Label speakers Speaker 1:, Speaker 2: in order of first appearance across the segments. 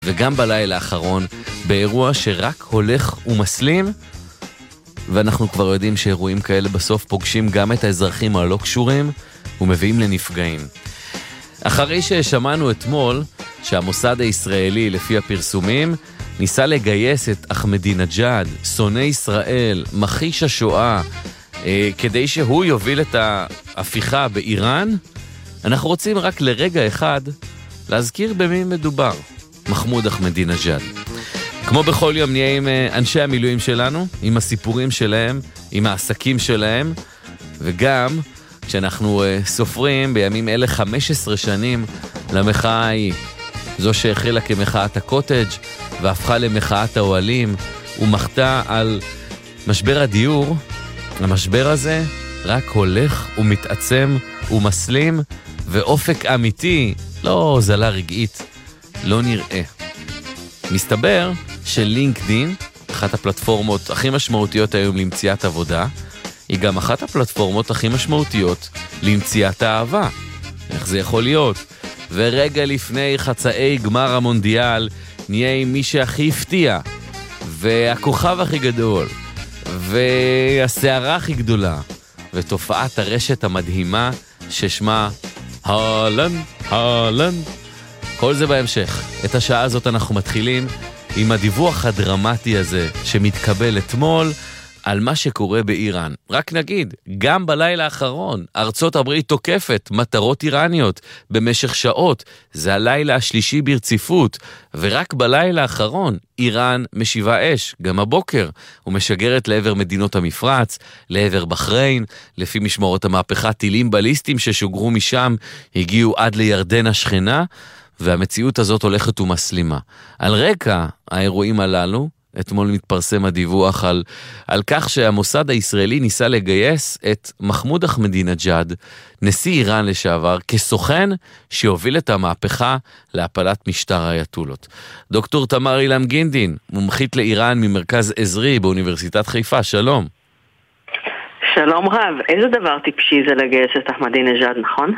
Speaker 1: וגם בלילה האחרון, באירוע שרק הולך ומסלים, ואנחנו כבר יודעים שאירועים כאלה בסוף פוגשים גם את האזרחים הלא קשורים ומביאים לנפגעים. אחרי ששמענו אתמול שהמוסד הישראלי לפי הפרסומים ניסה לגייס את אחמדינג'אד, שונא ישראל, מכחיש השואה, כדי שהוא יוביל את ההפיכה באיראן, אנחנו רוצים רק לרגע אחד להזכיר במי מדובר. מחמוד אחמדינג'אד. כמו בכל יום נהיה עם אנשי המילואים שלנו, עם הסיפורים שלהם, עם העסקים שלהם, וגם כשאנחנו סופרים בימים אלה 15 שנים למחאה ההיא, זו שהחלה כמחאת הקוטג' והפכה למחאת האוהלים, ומחתה על משבר הדיור. המשבר הזה רק הולך ומתעצם ומסלים, ואופק אמיתי, לא הוזלה רגעית, לא נראה. מסתבר שלינקדין, אחת הפלטפורמות הכי משמעותיות היום למציאת עבודה, היא גם אחת הפלטפורמות הכי משמעותיות למציאת האהבה. איך זה יכול להיות? ורגע לפני חצאי גמר המונדיאל נהיה עם מי שהכי הפתיע, והכוכב הכי גדול, והסערה הכי גדולה, ותופעת הרשת המדהימה ששמה הלנד, הלנד. כל זה בהמשך. את השעה הזאת אנחנו מתחילים עם הדיווח הדרמטי הזה שמתקבל אתמול על מה שקורה באיראן. רק נגיד, גם בלילה האחרון ארצות הברית תוקפת מטרות איראניות במשך שעות. זה הלילה השלישי ברציפות, ורק בלילה האחרון איראן משיבה אש, גם הבוקר, ומשגרת לעבר מדינות המפרץ, לעבר בחריין. לפי משמרות המהפכה, טילים בליסטיים ששוגרו משם הגיעו עד לירדן השכנה, והמציאות הזאת הולכת ומסלימה. על רקע האירועים הללו, אתמול מתפרסם הדיווח על כך שהמוסד הישראלי ניסה לגייס את מחמוד אחמדינג'אד, נשיא איראן לשעבר, כסוכן שיוביל את המהפכה להפלת משטר האייתולות. דוקטור תמר אילם גינדין, מומחית לאיראן ממרכז עזרי באוניברסיטת חיפה, שלום.
Speaker 2: שלום רב, איזה דבר טיפשי זה לגייס את אחמדינג'אד, נכון?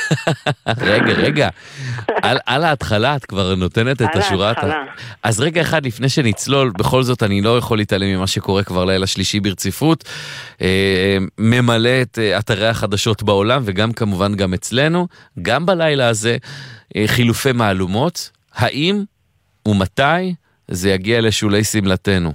Speaker 1: רגע, על ההתחלה את כבר נותנת את השורה. אז רגע אחד לפני שנצלול, בכל זאת אני לא יכול להתעלם ממה שקורה כבר לילה שלישי ברציפות, ממלא את אתרי החדשות בעולם וגם כמובן גם אצלנו, גם בלילה הזה חילופי מהלומות. האם ומתי זה יגיע לשולי סמלתנו?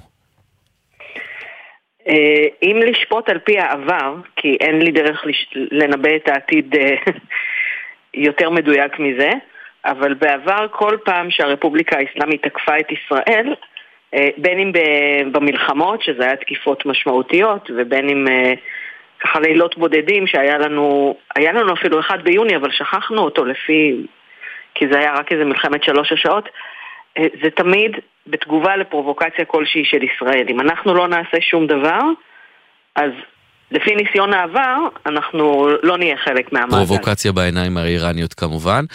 Speaker 2: אם לשפוט על פי העבר, כי אין לי דרך לנבא את העתיד יותר מדויק מזה, אבל בעבר כל פעם שהרפובליקה האסלאמית תקפה את ישראל, בין אם במלחמות, שזה היה תקיפות משמעותיות, ובין אם ככה לילות בודדים שהיה לנו אפילו 1 ביוני, אבל שכחנו אותו כי זה היה רק איזה מלחמת 3 שעות, זה תמיד בתגובה לפרובוקציה כלשהי של ישראל. אם אנחנו לא נעשה שום דבר, אז לפי ניסיון העבר, אנחנו לא נהיה חלק מהמעגל.
Speaker 1: פרובוקציה בעיניים האיראניות כמובן.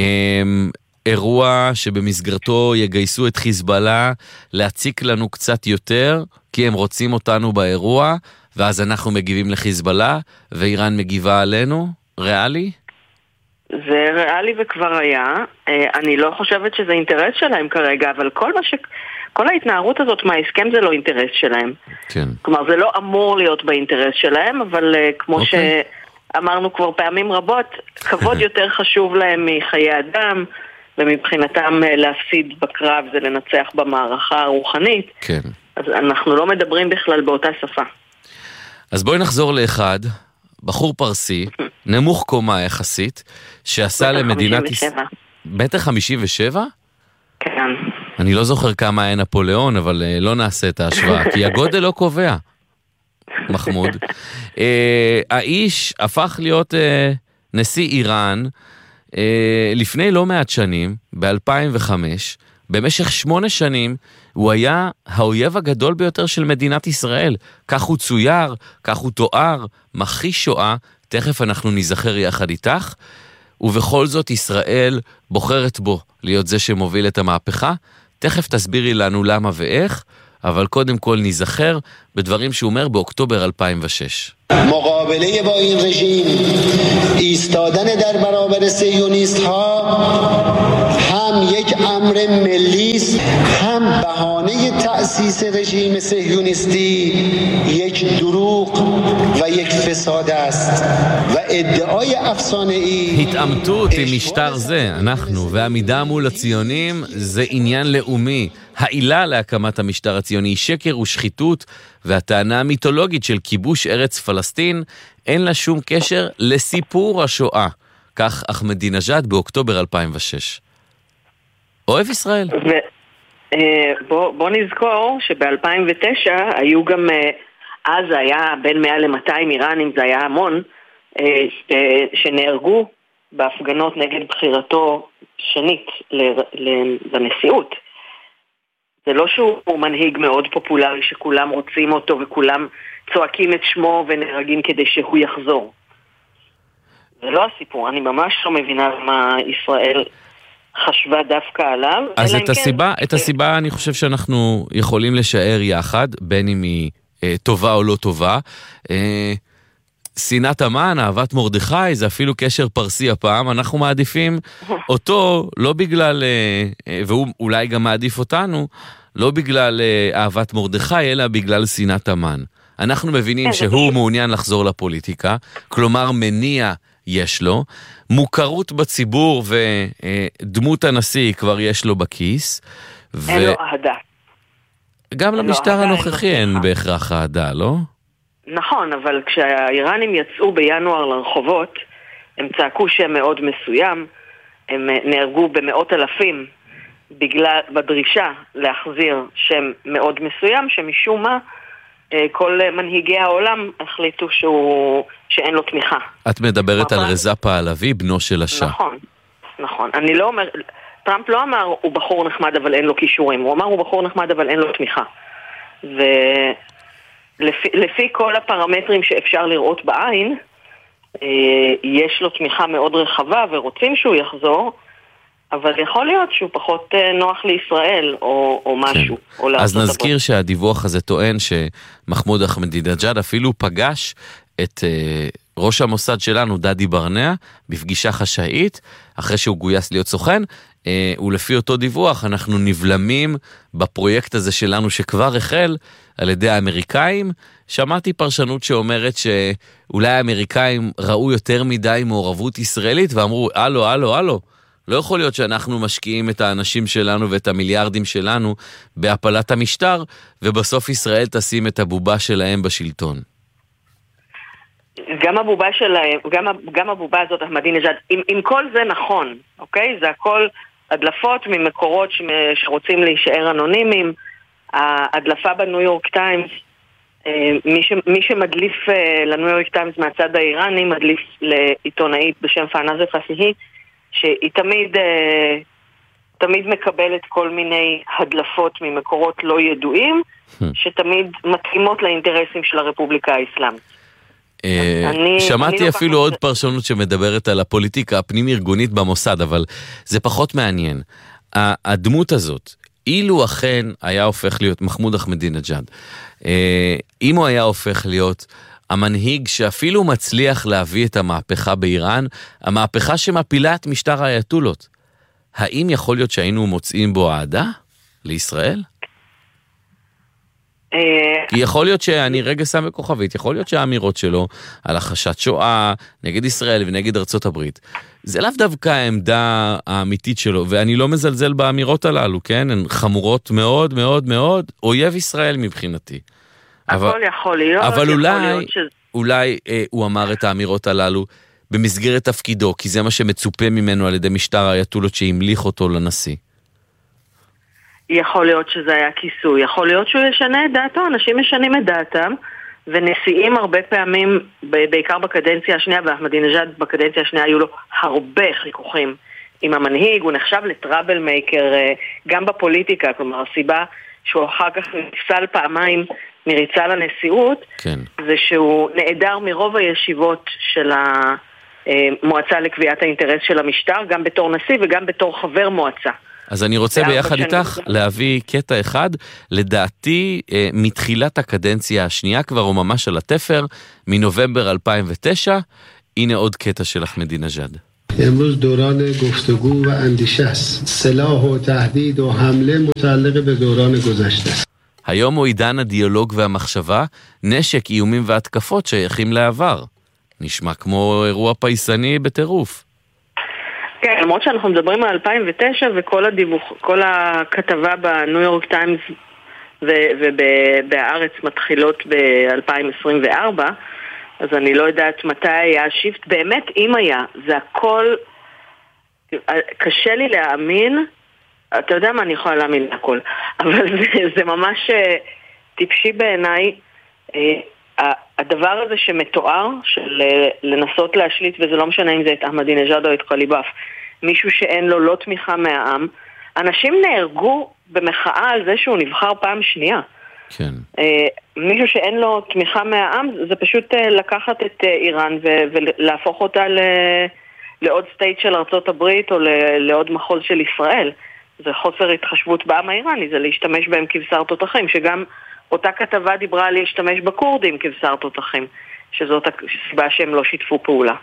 Speaker 1: אירוע שבמסגרתו יגייסו את חיזבאללה להציק לנו קצת יותר, כי הם רוצים אותנו באירוע, ואז אנחנו מגיבים לחיזבאללה, ואיראן מגיבה עלינו. ריאלי?
Speaker 2: זה ריאלי וכבר היה. אני לא חושבת שזה אינטרס שלהם כרגע, אבל כל ההתנערות הזאת מההסכם זה לא אינטרס שלהם.
Speaker 1: כן.
Speaker 2: כלומר, זה לא אמור להיות באינטרס שלהם, אבל כמו שאמרנו כבר פעמים רבות, כבוד יותר חשוב להם מחיי אדם, ומבחינתם להפסיד בקרב זה לנצח במערכה הרוחנית.
Speaker 1: כן.
Speaker 2: אז אנחנו לא מדברים בכלל באותה שפה.
Speaker 1: אז בואי נחזור לאחד, בחור פרסי, נמוך קומה יחסית, שעשה למדינת ישראל... מטר 57?
Speaker 2: כן.
Speaker 1: אני לא זוכר כמה היה נפוליאון, אבל לא נעשה את ההשוואה, כי הגודל לא קובע, מחמוד. האיש הפך להיות נשיא איראן לפני לא מעט שנים, ב-2005, במשך 8 שנים, הוא היה האויב הגדול ביותר של מדינת ישראל. כך הוא צויר, כך הוא תואר, מכחיש שואה, תכף אנחנו נזכר יחד איתך, ובכל זאת ישראל בוחרת בו להיות זה שמוביל את המהפכה. תכף תסבירי לנו למה ואיך, אבל קודם כל נזכר בדברים שהוא אומר באוקטובר 2006.
Speaker 3: مقابله با این رژیم ایستادن در برابر صهیونیست‌ها هم یک امر ملی است، هم بهانه تأسیس رژیم صهیونیستی یک دروغ و یک فساد است و ادعای אפסונאי.
Speaker 1: התעמתות עם משטר זה, אנחנו ועמידה מול הציונים, זה עניין לאומי. העילה להקמת המשטר הציוני היא שקר ושחיתות, והטענה המיתולוגית של כיבוש ארץ פלסטין אין לה שום קשר לסיפור השואה. כך אחמדינג'אד באוקטובר 2006. אוהב ישראל.
Speaker 2: בוא נזכור שב-2009 היו גם, אז היה בין 100 ל-200 איראנים, זה היה המון, שנהרגו בהפגנות נגד בחירתו שנית לנשיאות. זה לא שהוא מנהיג מאוד פופולרי שכולם רוצים אותו וכולם צועקים את שמו ונהרגים כדי שהוא יחזור. זה לא הסיפור, אני ממש לא מבינה מה ישראל חשבה דווקא עליו.
Speaker 1: אז את הסיבה אני חושב שאנחנו יכולים לשער יחד, בין אם היא טובה או לא טובה. שנאת המן, אהבת מרדכי, זה אפילו קשר פרסי הפעם, אנחנו מעדיפים אותו, לא בגלל, והוא אולי גם מעדיף אותנו, לא בגלל אהבת מרדכי, אלא בגלל שנאת המן. אנחנו מבינים שהוא מעוניין לחזור לפוליטיקה, כלומר מניע יש לו, מוכרות בציבור ודמות הנשיא כבר יש לו בכיס.
Speaker 2: אין לו אהדה.
Speaker 1: גם למשטר הנוכחי אין בהכרח אהדה, לא?
Speaker 2: נכון, אבל כשהאיראנים יצאו בינואר לרחובות, הם צעקו שם מאוד מסוים, הם נהרגו במאות אלפים בדרישה להחזיר שם מאוד מסוים, שמשום מה כל מנהיגי העולם החליטו שאין לו תמיכה.
Speaker 1: את מדברת על רזה פהלוי, בנו של השאה.
Speaker 2: נכון, נכון. אני לא אומר, טראמפ לא אמר הוא בחור נחמד אבל אין לו כישורים, הוא אמר הוא בחור נחמד אבל אין לו תמיכה. ולפי כל הפרמטרים שאפשר לראות בעין, יש לו תמיכה מאוד רחבה ורוצים שהוא יחזור, אבל יכול להיות שהוא פחות נוח לישראל או משהו.
Speaker 1: כן. או אז נזכיר שהדיווח הזה טוען שמחמוד אחמדינג'אד אפילו פגש את ראש המוסד שלנו, דדי ברנע, בפגישה חשאית, אחרי שהוא גויס להיות סוכן, ולפי אותו דיווח אנחנו נבלמים בפרויקט הזה שלנו שכבר החל על ידי האמריקאים. שמעתי פרשנות שאומרת שאולי האמריקאים ראו יותר מדי מעורבות ישראלית ואמרו, הלו, לא יכול להיות שאנחנו משקיעים את האנשים שלנו ואת המיליארדים שלנו בהפלת המשטר, ובסוף ישראל תשים את הבובה שלהם בשלטון.
Speaker 2: גם הבובה שלהם, גם הבובה הזאת, אחמדינג'אד, אם כל זה נכון, אוקיי? זה הכל הדלפות ממקורות שרוצים להישאר אנונימיים. ההדלפה בניו יורק טיימס, מי שמדליף לניו יורק טיימס מהצד האיראני, מדליף לעיתונאית בשם פאנאזה פסיהי, שהיא תמיד מקבלת כל מיני הדלפות ממקורות לא ידועים, שתמיד מתאימות לאינטרסים של הרפובליקה האסלאמית.
Speaker 1: שמעתי אפילו עוד פרשנות שמדברת על הפוליטיקה הפנים-ארגונית במוסד, אבל זה פחות מעניין. הדמות הזאת, אילו אכן היה הופך להיות מחמוד אחמדינג'אד, אם הוא היה הופך להיות המנהיג שאפילו מצליח להביא את המהפכה באיראן, המהפכה שמפילה את משטר האייתולות, האם יכול להיות שהיינו מוצאים בו אהדה לישראל? כי יכול להיות שאני רגע שם בכוכבית, יכול להיות שהאמירות שלו על החשת שואה נגד ישראל ונגד ארצות הברית, זה לאו דווקא העמדה האמיתית שלו, ואני לא מזלזל באמירות הללו, כן? הן חמורות מאוד מאוד מאוד, אויב ישראל מבחינתי.
Speaker 2: הכל יכול להיות.
Speaker 1: אבל אולי הוא אמר את האמירות הללו במסגרת תפקידו, כי זה מה שמצופה ממנו על ידי משטר האייתולות שהמליך אותו לנשיא.
Speaker 2: יכול להיות שזה היה כיסוי, יכול להיות שהוא ישנה את דעתו, אנשים משנים את דעתם, ונשיאים הרבה פעמים, בעיקר בקדנציה השנייה, ואחמדינג'אד בקדנציה השנייה היו לו הרבה חיכוכים עם המנהיג, הוא נחשב לטראבל מייקר גם בפוליטיקה, כלומר הסיבה שהוא אחר כך נפסל פעמיים מריצה לנשיאות,
Speaker 1: כן.
Speaker 2: זה שהוא נעדר מרוב הישיבות של המועצה לקביעת האינטרס של המשטר, גם בתור נשיא וגם בתור חבר מועצה.
Speaker 1: אז אני רוצה ביחד איתך להביא קטע אחד, לדעתי מתחילת הקדנציה השנייה כבר הוא ממש על התפר, מנובמבר 2009, הנה עוד קטע של אחמדינג'אד.
Speaker 3: امروز دوران گفتگو و اندیشه است. سلاح و تهدید و حمله متعلق به دوران گذشته است.
Speaker 1: היום הוא עידן הדיאלוג והמחשבה, נשק, איומים והתקפות שייכים לעבר. נשמע כמו אירוע פייסני בטירוף.
Speaker 2: כן, למרות שאנחנו מדברים על 2009 וכל כל הכתבה בניו יורק טיימס ובהארץ מתחילות ב-2024, אז אני לא יודעת מתי היה השיפט. באמת, אם היה, זה הכל, קשה לי להאמין, אתה יודע מה, אני יכולה להאמין הכל, אבל זה ממש טיפשי בעיניי, הדבר הזה שמתואר, של לנסות להשליט, וזה לא משנה אם זה את אחמדינג'אד או את קליבאף, מישהו שאין לו לא תמיכה מהעם, אנשים נהרגו במחאה על זה שהוא נבחר פעם שנייה.
Speaker 1: כן.
Speaker 2: מישהו שאין לו תמיכה מהעם, זה פשוט לקחת את איראן ולהפוך אותה לעוד סטייט של ארצות הברית או לעוד מחוז של ישראל. זה חוסר התחשבות בעם האיראני, זה להשתמש בהם כבשר תותחים, שגם אותה כתבה דיברה על להשתמש בקורדים כבשר תותחים, שזאת הסיבה שהם לא שיתפו פעולה.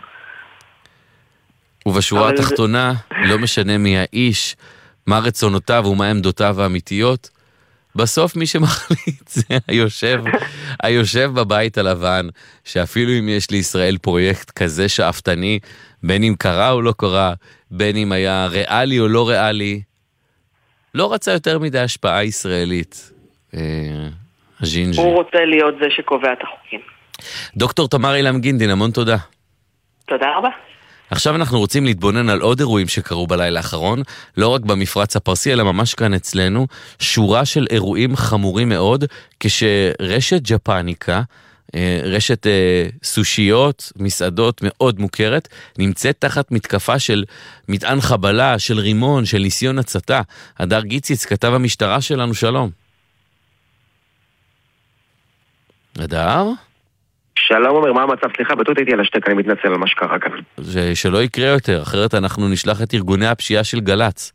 Speaker 1: ובשורה התחתונה, לא משנה מי האיש, מה רצונותיו ומה עמדותיו האמיתיות, בסוף מי שמחליט זה היושב בבית הלבן, שאפילו אם יש לישראל פרויקט כזה שאפתני, בין אם קרה או לא קרה, בין אם היה ריאלי או לא ריאלי, לא רצה יותר מדי השפעה ישראלית. הג'ינג'י.
Speaker 2: הוא רוצה להיות זה שקובע את החוקים.
Speaker 1: דוקטור תמר אילם גינדין, המון תודה.
Speaker 2: תודה רבה.
Speaker 1: עכשיו אנחנו רוצים להתבונן על עוד אירועים שקרו בלילה האחרון, לא רק במפרץ הפרסי, אלא ממש כאן אצלנו, שורה של אירועים חמורים מאוד, כשרשת ג'פניקה, רשת סושיות, מסעדות מאוד מוכרת, נמצאת תחת מתקפה של מטען חבלה, של רימון, של ניסיון הצתה. הדר גיציץ, כתב המשטרה שלנו, שלום. הדר?
Speaker 4: שלום אומר, מה המצב? סליחה, בטות הייתי על השתק, אני מתנצל על מה שקרה כאן.
Speaker 1: שלא יקרה יותר, אחרת אנחנו נשלח את ארגוני הפשיעה של גלץ.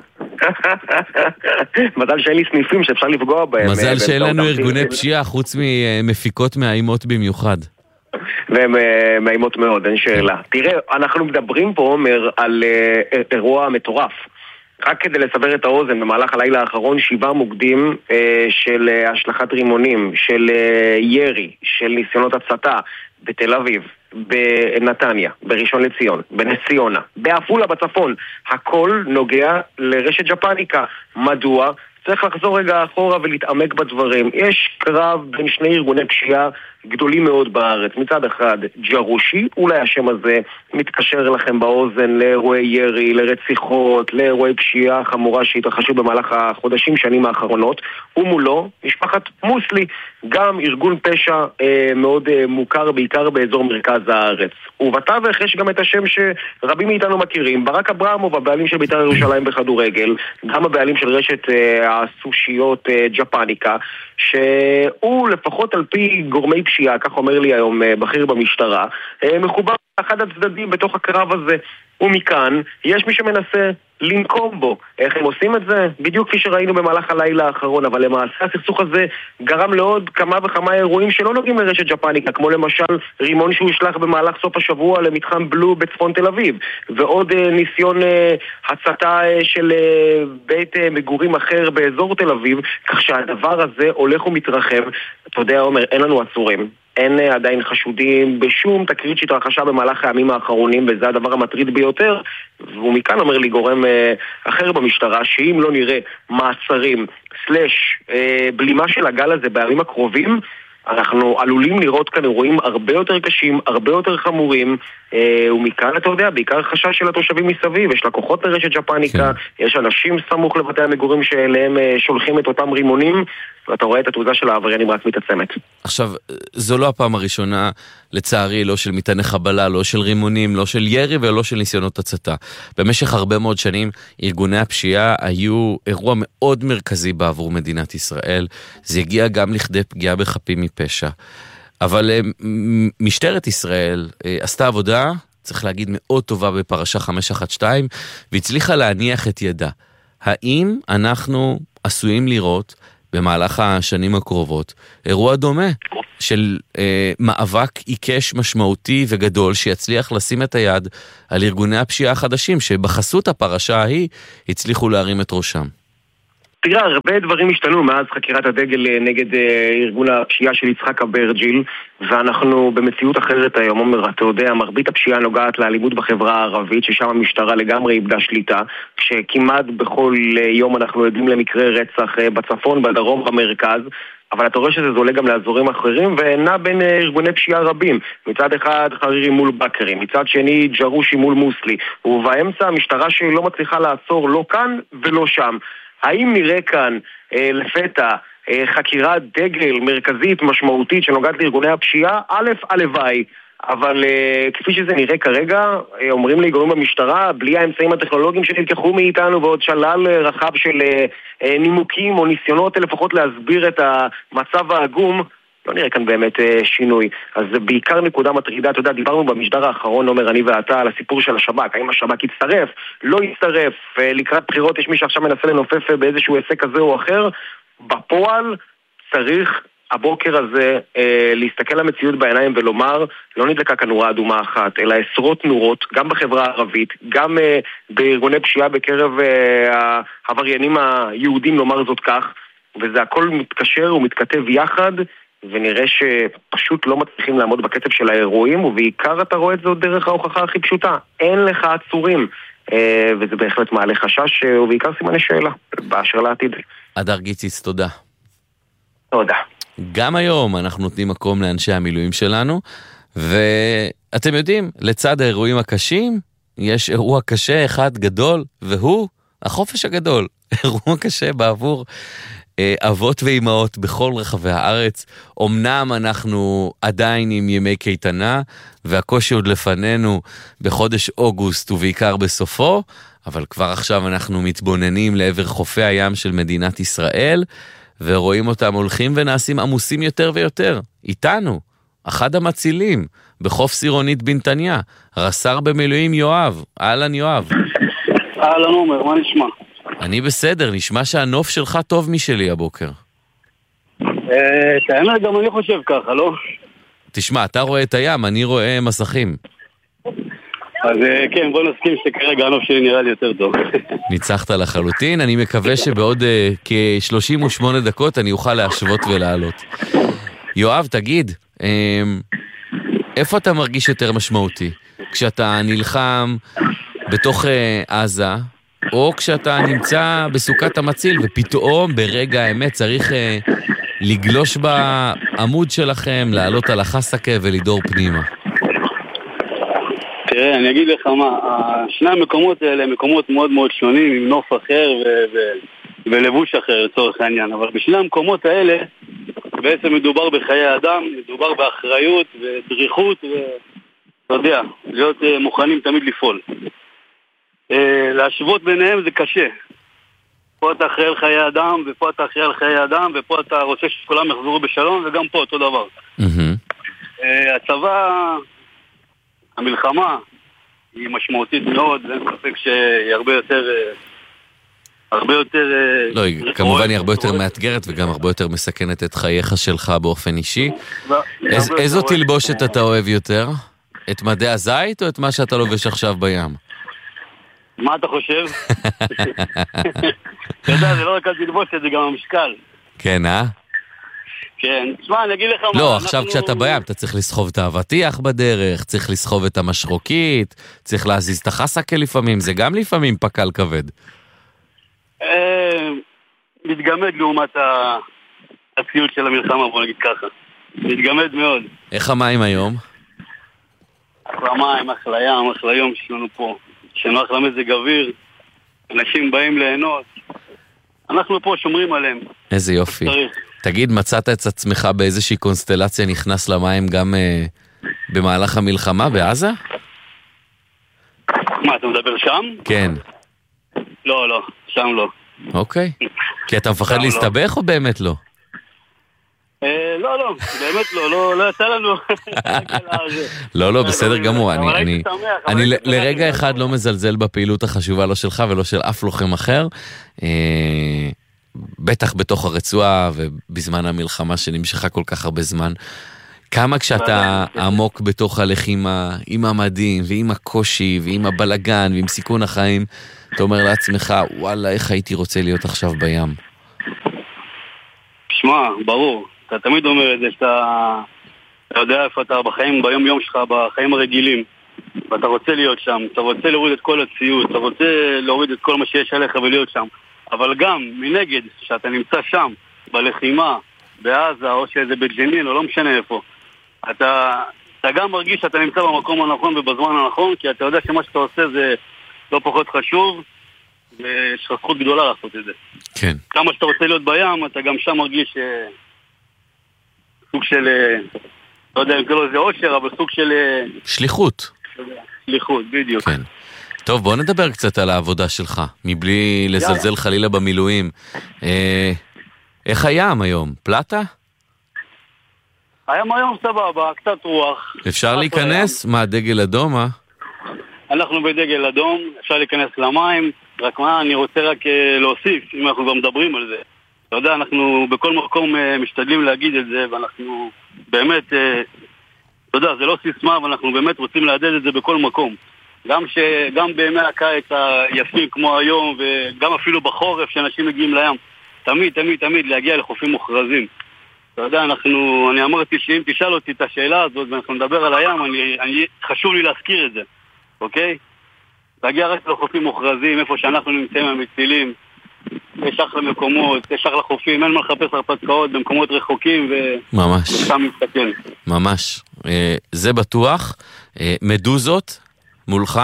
Speaker 4: מזל שאין לי סניפים שאפשר לפגוע בהם.
Speaker 1: מזל שאין לנו ארגוני פשיעה, חוץ ממפיקות מאיימות במיוחד.
Speaker 4: והן מאיימות מאוד, אין שאלה. תראה, אנחנו מדברים פה, אומר, על אירוע מטורף. רק כדי לסבר את האוזן, במהלך הלילה האחרון 7 מוקדים של השלכת רימונים, של ירי, של ניסיונות הצתה בתל אביב, בנתניה, בראשון לציון, בנס ציונה, בעפולה בצפון. הכל נוגע לרשת ג'פניקה. מדוע? צריך לחזור רגע אחורה ולהתעמק בדברים. יש קרב בין שני ארגוני פשיעה גדולים מאוד בארץ. מצד אחד, ג'רושי, אולי השם הזה מתקשר לכם באוזן לאירועי ירי, לרציחות, לאירועי פשיעה חמורה שהתרחשו במהלך החודשים, שנים האחרונות. ומולו, משפחת מוסלי, גם ארגון פשע מאוד מוכר בעיקר באזור מרכז הארץ. ובתווך יש גם את השם שרבים מאיתנו מכירים, ברק אברמוב, הבעלים של בית"ר ירושלים בכדורגל, גם הבעלים של רשת הסושיות ג'פניקה, שהוא לפחות על פי גורמי פשיעה, כך אומר לי היום בכיר במשטרה, מחובר לאחד הצדדים בתוך הקרב הזה. ומכאן יש מי שמנסה לנקום בו. איך הם עושים את זה? בדיוק כפי שראינו במהלך הלילה האחרון, אבל למעשה הסכסוך הזה גרם לעוד כמה וכמה אירועים שלא נוגעים לרשת ג'פניקה, כמו למשל רימון שהוא ישלח במהלך סוף השבוע למתחם בלו בצפון תל אביב, ועוד ניסיון הצתה של בית מגורים אחר באזור תל אביב, כך שהדבר הזה הולך ומתרחב. אתה יודע, אומר, אין לנו עצורים, אין עדיין חשודים בשום תקרית שהתרחשה במהלך הימים האחרונים, וזה הדבר המטריד ביותר. ומכאן אומר לי גורם אחר במשטרה, שאם לא נראה מעצרים סלש בלימה של הגל הזה בימים הקרובים, אנחנו עלולים לראות כאן אירועים הרבה יותר קשים, הרבה יותר חמורים, ומכאן אתה יודע, בעיקר חשש של התושבים מסביב. יש לקוחות לרשת ג'פניקה, יש אנשים סמוך לבתי המגורים שאליהם שולחים את אותם רימונים, ואתה רואה את התעוזה של העבריינים רק מתעצמת.
Speaker 1: עכשיו, זו לא הפעם הראשונה, לצערי, לא של מטעני חבלה, לא של רימונים, לא של ירי ולא של ניסיונות הצתה. במשך הרבה מאוד שנים, ארגוני הפשיעה היו אירוע מאוד מרכזי בעבור מדינת ישראל. זה הגיע גם לכדי פגיעה בחפים מפשע. אבל משטרת ישראל עשתה עבודה, צריך להגיד, מאוד טובה בפרשה 512, והצליחה להניח את ידה. האם אנחנו עשויים לראות במהלך השנים הקרובות אירוע דומה? של מאבק עיקש משמעותי וגדול שיצליח לשים את היד על ארגוני הפשיעה החדשים שבחסות הפרשה ההיא הצליחו להרים את ראשם.
Speaker 4: תראה, הרבה דברים השתנו מאז חקירת הדגל נגד ארגון הפשיעה של יצחק אברג'יל, ואנחנו במציאות אחרת היום. אומר, אתה יודע, מרבית הפשיעה נוגעת לאלימות בחברה הערבית, ששם המשטרה לגמרי איבדה שליטה, כשכמעט בכל יום אנחנו עדים למקרה רצח בצפון, בדרום, במרכז, אבל אתה רואה שזה זולה גם לאזורים אחרים, ונע בין ארגוני פשיעה רבים. מצד אחד חרירי מול בקרי, מצד שני ג'רושי מול מוסלי, ובאמצע המשטרה שלא מצליחה לעצור לא כאן ולא שם. האם נראה כאן לפתע חקירת דגל מרכזית משמעותית שנוגעת לארגוני הפשיעה? א', הלוואי, אבל כפי שזה נראה כרגע, אומרים לי גורמים במשטרה, בלי האמצעים הטכנולוגיים שנלקחו מאיתנו ועוד שלל רחב של נימוקים או ניסיונות לפחות להסביר את המצב העגום, לא נראה כאן באמת שינוי. אז זה בעיקר נקודה מטרידה. אתה יודע, דיברנו במשדר האחרון, אומר אני ואתה, על הסיפור של השב"כ. האם השב"כ יצטרף? לא יצטרף. לקראת בחירות יש מי שעכשיו מנסה לנופף באיזשהו עסק כזה או אחר. בפועל צריך הבוקר הזה להסתכל למציאות בעיניים ולומר, לא נדלקה כאן נורה אדומה אחת, אלא עשרות נורות, גם בחברה הערבית, גם בארגוני פשיעה בקרב העבריינים היהודים, לומר זאת כך, וזה הכל מתקשר ומתכתב יחד, ונראה שפשוט לא מצליחים לעמוד בקצב של האירועים, ובעיקר אתה רואה את זה דרך ההוכחה הכי פשוטה. אין לך עצורים, וזה בהחלט מעלה חשש, ובעיקר סימני שאלה, באשר לעתיד.
Speaker 1: אדר גיציס, תודה.
Speaker 4: תודה.
Speaker 1: גם היום אנחנו נותנים מקום לאנשי המילואים שלנו, ואתם יודעים, לצד האירועים הקשים, יש אירוע קשה אחד גדול, והוא החופש הגדול. אירוע קשה בעבור אבות ואימהות בכל רחבי הארץ. אמנם אנחנו עדיין עם ימי קייטנה, והקושי עוד לפנינו בחודש אוגוסט ובעיקר בסופו, אבל כבר עכשיו אנחנו מתבוננים לעבר חופי הים של מדינת ישראל, ורואים אותם הולכים ונעשים עמוסים יותר ויותר. איתנו, אחד המצילים בחוף סירונית בנתניה, רס"ר במילואים יואב. אהלן יואב.
Speaker 5: אהלן עומר, מה נשמע?
Speaker 1: אני בסדר, נשמע שהנוף שלך טוב משלי הבוקר.
Speaker 5: את האמת גם אני חושב ככה, לא?
Speaker 1: תשמע, אתה רואה את הים, אני רואה מסכים.
Speaker 5: אז כן, בוא נסכים שכרגע הנוף שלי נראה לי יותר טוב.
Speaker 1: ניצחת לחלוטין, אני מקווה שבעוד כ-38 דקות אני אוכל להשוות ולעלות. יואב, תגיד, איפה אתה מרגיש יותר משמעותי? כשאתה נלחם בתוך עזה, או כשאתה נמצא בסוכת המציל, ופתאום ברגע האמת צריך לגלוש בעמוד שלכם, לעלות על החסקה ולדור פנימה?
Speaker 5: תראה, אני אגיד לך מה, שני המקומות האלה הם מקומות מאוד מאוד שונים, עם נוף אחר ולבוש אחר לצורך העניין, אבל בשני המקומות האלה בעצם מדובר בחיי אדם, מדובר באחריות ודריכות, ואתה יודע, להיות מוכנים תמיד לפעול. להשוות ביניהם זה קשה. פה אתה אחראי על חיי אדם, ופה אתה אחראי על חיי אדם, ופה אתה רוצה שכולם יחזרו בשלום, וגם פה אותו דבר. הצבא, המלחמה, היא משמעותית מאוד, ואין ספק שהיא הרבה יותר...
Speaker 1: לא, כמובן היא הרבה יותר מאתגרת, וגם הרבה יותר מסכנת את חייך שלך באופן אישי. איזו תלבושת אתה אוהב יותר? את מדי הזית, או את מה שאתה לובש עכשיו בים?
Speaker 5: מה אתה חושב? אתה יודע, זה לא רק על תלבושת, זה גם המשקל.
Speaker 1: כן, אה?
Speaker 5: כן, תשמע, אני אגיד לך מה...
Speaker 1: לא, עכשיו כשאתה בים, אתה צריך לסחוב את האבטיח בדרך, צריך לסחוב את המשרוקית, צריך להזיז את החסקה לפעמים, זה גם לפעמים פקל כבד.
Speaker 5: מתגמד לעומת הציוד של המלחמה, בוא נגיד ככה. מתגמד מאוד.
Speaker 1: איך המים היום?
Speaker 5: אחלה מים, אחלה ים, אחלה יום שלנו פה. שנוח למזג אוויר, אנשים באים ליהנות. אנחנו פה שומרים עליהם.
Speaker 1: איזה יופי. תגיד, מצאת את עצמך באיזושהי קונסטלציה נכנס למים גם במהלך המלחמה בעזה?
Speaker 5: מה, אתה מדבר שם?
Speaker 1: כן.
Speaker 5: לא, שם לא.
Speaker 1: אוקיי. כי אתה מפחד להסתבך או באמת לא?
Speaker 5: לא, באמת לא יצא לנו.
Speaker 1: לא, בסדר גמור. אני לרגע אחד לא מזלזל בפעילות החשובה לא שלך ולא של אף לוחם אחר. בטח בתוך הרצועה ובזמן המלחמה שנמשכה כל כך הרבה זמן. כמה כשאתה עמוק בתוך הלחימה, עם המדים ועם הקושי ועם הבלגן ועם סיכון החיים, אתה אומר לעצמך, וואלה, איך הייתי רוצה להיות עכשיו בים?
Speaker 5: שמע, ברור. אתה תמיד אומר את זה, שאתה יודע איפה אתה בחיים, ביום יום שלך, בחיים הרגילים. ואתה רוצה להיות שם, אתה רוצה להוריד את כל הציוד, אתה רוצה להוריד את כל מה שיש עליך ולהיות שם. אבל גם מנגד, שאתה נמצא שם, בלחימה, בעזה, או שזה בג'נין, או לא משנה איפה, אתה גם מרגיש שאתה נמצא במקום הנכון ובזמן הנכון, כי אתה יודע שמה שאתה עושה זה לא פחות חשוב, ויש לך זכות גדולה לעשות את זה.
Speaker 1: כן.
Speaker 5: כמה שאתה רוצה להיות בים, אתה גם שם מרגיש סוג של, לא יודע אם זה לא איזה אושר, אבל סוג של
Speaker 1: שליחות.
Speaker 5: שליחות, בדיוק.
Speaker 1: כן. טוב, בוא נדבר קצת על העבודה שלך, מבלי לזלזל חלילה במילואים. איך הים היום? פלטה?
Speaker 5: הים היום סבבה, קצת רוח.
Speaker 1: אפשר להיכנס? מה, דגל אדום, אה?
Speaker 5: אנחנו בדגל אדום, אפשר להיכנס למים, רק מה, אני רוצה רק להוסיף, אם אנחנו כבר מדברים על זה. אתה יודע, אנחנו בכל מקום משתדלים להגיד את זה, ואנחנו באמת, אתה יודע, זה לא סיסמה, ואנחנו באמת רוצים להדד את זה בכל מקום. גם בימי הקיץ היפים כמו היום, וגם אפילו בחורף שאנשים מגיעים לים, תמיד להגיע לחופים מוכרזים. אתה יודע, אני אמרתי שאם תשאל אותי את השאלה הזאת ואנחנו נדבר על הים, חשוב לי להזכיר את זה, אוקיי? להגיע רק לחופים מוכרזים, איפה שאנחנו נמצאים המצילים, יש אחלה מקומות, יש אחלה חופים, אין מה לחפש הרפתקאות במקומות רחוקים
Speaker 1: ממש.
Speaker 5: ושם מסתכל.
Speaker 1: ממש. זה בטוח. מדוזות מולך?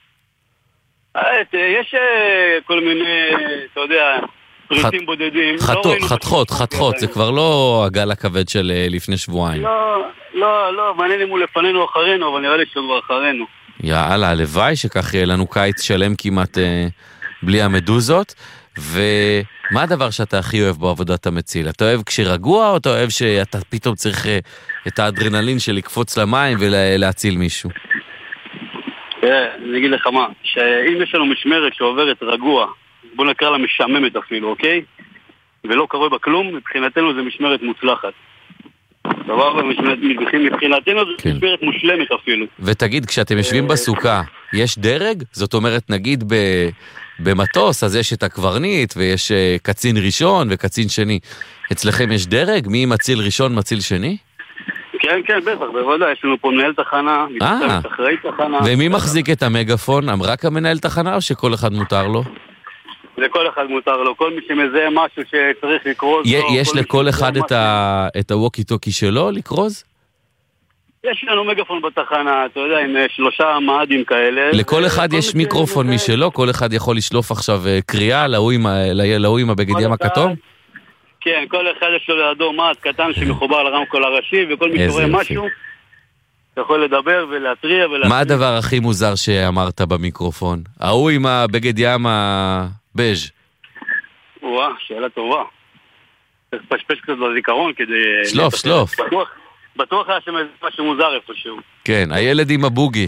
Speaker 5: יש כל מיני, אתה יודע, פריטים בודדים.
Speaker 1: חתכות, זה כבר לא הגל הכבד של לפני שבועיים.
Speaker 5: לא, מעניין אם הוא לפנינו או אחרינו, אבל נראה לי שהוא כבר אחרינו.
Speaker 1: יאללה, הלוואי שכך יהיה לנו קיץ שלם כמעט בלי המדוזות. ומה הדבר שאתה הכי אוהב בעבודת המציל? אתה אוהב כשרגוע או אתה אוהב שאתה פתאום צריך את האדרנלין של לקפוץ למים ולהציל מישהו?
Speaker 5: אני אגיד לך מה, שאם יש לנו משמרת שעוברת רגוע, בוא נקרא לה משעממת אפילו, אוקיי? ולא קורה בה כלום, מבחינתנו זה משמרת מוצלחת. סבבה, מבחינתנו זה משמרת מושלמת אפילו.
Speaker 1: ותגיד, כשאתם יושבים בסוכה, יש דרג? זאת אומרת, נגיד במטוס, אז יש את הקברנית, ויש קצין ראשון וקצין שני. אצלכם יש דרג? מי מציל ראשון, מציל שני?
Speaker 5: כן, בטח, בוודאי, יש לנו פה מנהל תחנה, אחראי תחנה.
Speaker 1: ומי מחזיק את המגפון? רק המנהל תחנה או שכל אחד מותר לו?
Speaker 5: לכל אחד מותר לו, כל מי שמזהה משהו שצריך לקרוז.
Speaker 1: יש לכל אחד את הווקי טוקי שלו לקרוז?
Speaker 5: יש לנו מגפון בתחנה, אתה יודע, עם 3 מאדים כאלה.
Speaker 1: לכל אחד יש מיקרופון משלו, כל אחד יכול לשלוף עכשיו קריאה להוא עם הבגד ים הכתום?
Speaker 5: כן, כל אחד יש לו לידו מאד קטן שמחובר לרמקול הראשי, וכל מי שרואה משהו, אתה יכול לדבר ולהטריע ולהטריע. מה
Speaker 1: הדבר הכי מוזר שאמרת במיקרופון? ההוא עם הבגד ים הבז'.
Speaker 5: וואה, שאלה טובה. צריך פשפש קצת בזיכרון כדי...
Speaker 1: שלוף.
Speaker 5: בטוח היה משהו מוזר איפשהו.
Speaker 1: כן, הילד עם הבוגי.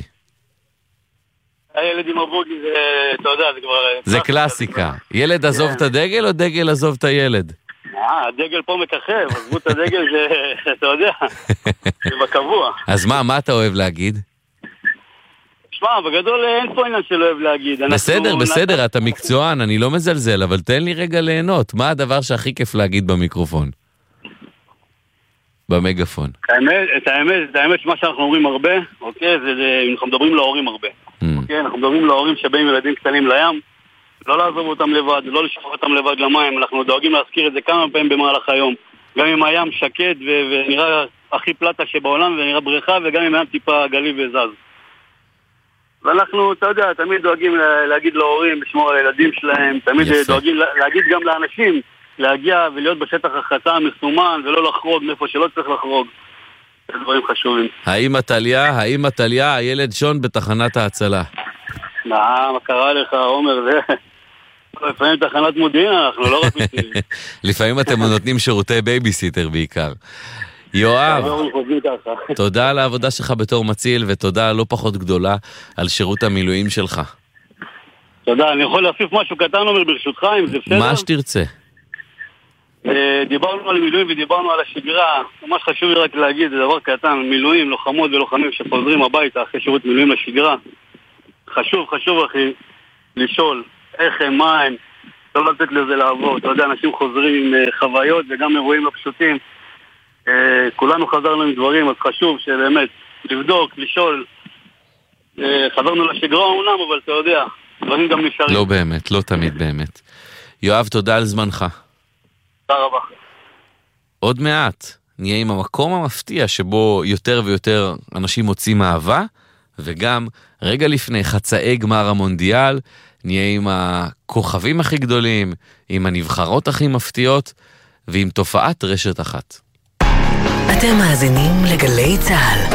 Speaker 5: הילד עם הבוגי זה, אתה יודע, זה כבר...
Speaker 1: זה קלאסיקה. ילד עזוב את הדגל או דגל עזוב את הילד?
Speaker 5: הדגל פה מככב, עזבו את הדגל זה, אתה יודע, זה בקבוע.
Speaker 1: אז מה אתה אוהב להגיד?
Speaker 5: שמע, בגדול אין פה עניין שלא אוהב להגיד.
Speaker 1: בסדר, אתה מקצוען, אני לא מזלזל, אבל תן לי רגע ליהנות. מה הדבר שהכי כיף להגיד במיקרופון? במגפון.
Speaker 5: את האמת שמה שאנחנו אומרים הרבה, אוקיי, זה אנחנו מדברים להורים הרבה. אוקיי, אנחנו מדברים להורים שבאים ילדים קטנים לים, לא לעזוב אותם לבד, לא לשפוך אותם לבד למים, אנחנו דואגים להזכיר את זה כמה פעמים במהלך היום. גם אם הים שקט ונראה הכי פלטה שבעולם ונראה בריכה, וגם אם הים טיפה גלי וזז. ואנחנו, אתה יודע, תמיד דואגים להגיד להורים, לשמור על הילדים שלהם, תמיד דואגים להגיד גם לאנשים, להגיע ולהיות בשטח החצה מסומן ולא לחרוג מאיפה שלא צריך לחרוג. זה דברים חשובים.
Speaker 1: האם עתליה, הילד שון בתחנת ההצלה?
Speaker 5: מה קרה לך, עומר? זה... לפעמים תחנת מודיעין, אנחנו לא רק מצילים.
Speaker 1: לפעמים אתם נותנים שירותי בייביסיטר בעיקר. יואב, תודה על העבודה שלך בתור מציל, ותודה לא פחות גדולה על שירות המילואים שלך.
Speaker 5: תודה, אני יכול להוסיף משהו קטן אומר ברשותך, אם זה בסדר?
Speaker 1: מה שתרצה.
Speaker 5: דיברנו על מילואים ודיברנו על השגרה. ממש חשוב לי רק להגיד, זה דבר קטן, מילואים, לוחמות ולוחמים שחוזרים הביתה אחרי שירות מילואים לשגרה. חשוב אחי, לשאול איך הם, מה הם, לא לתת לזה לעבור. אתה יודע, אנשים חוזרים עם חוויות וגם אירועים לא פשוטים. כולנו חזרנו עם דברים, אז חשוב שבאמת לבדוק, לשאול. חזרנו לשגרה אומנם, אבל אתה יודע, דברים גם נשארים.
Speaker 1: לא באמת, לא תמיד באמת. יואב, תודה על זמנך.
Speaker 5: תודה רבה.
Speaker 1: עוד מעט נהיה עם המקום המפתיע שבו יותר ויותר אנשים מוצאים אהבה, וגם רגע לפני חצאי גמר המונדיאל, נהיה עם הכוכבים הכי גדולים, עם הנבחרות הכי מפתיעות, ועם תופעת רשת אחת.
Speaker 6: אתם מאזינים לגלי צהל.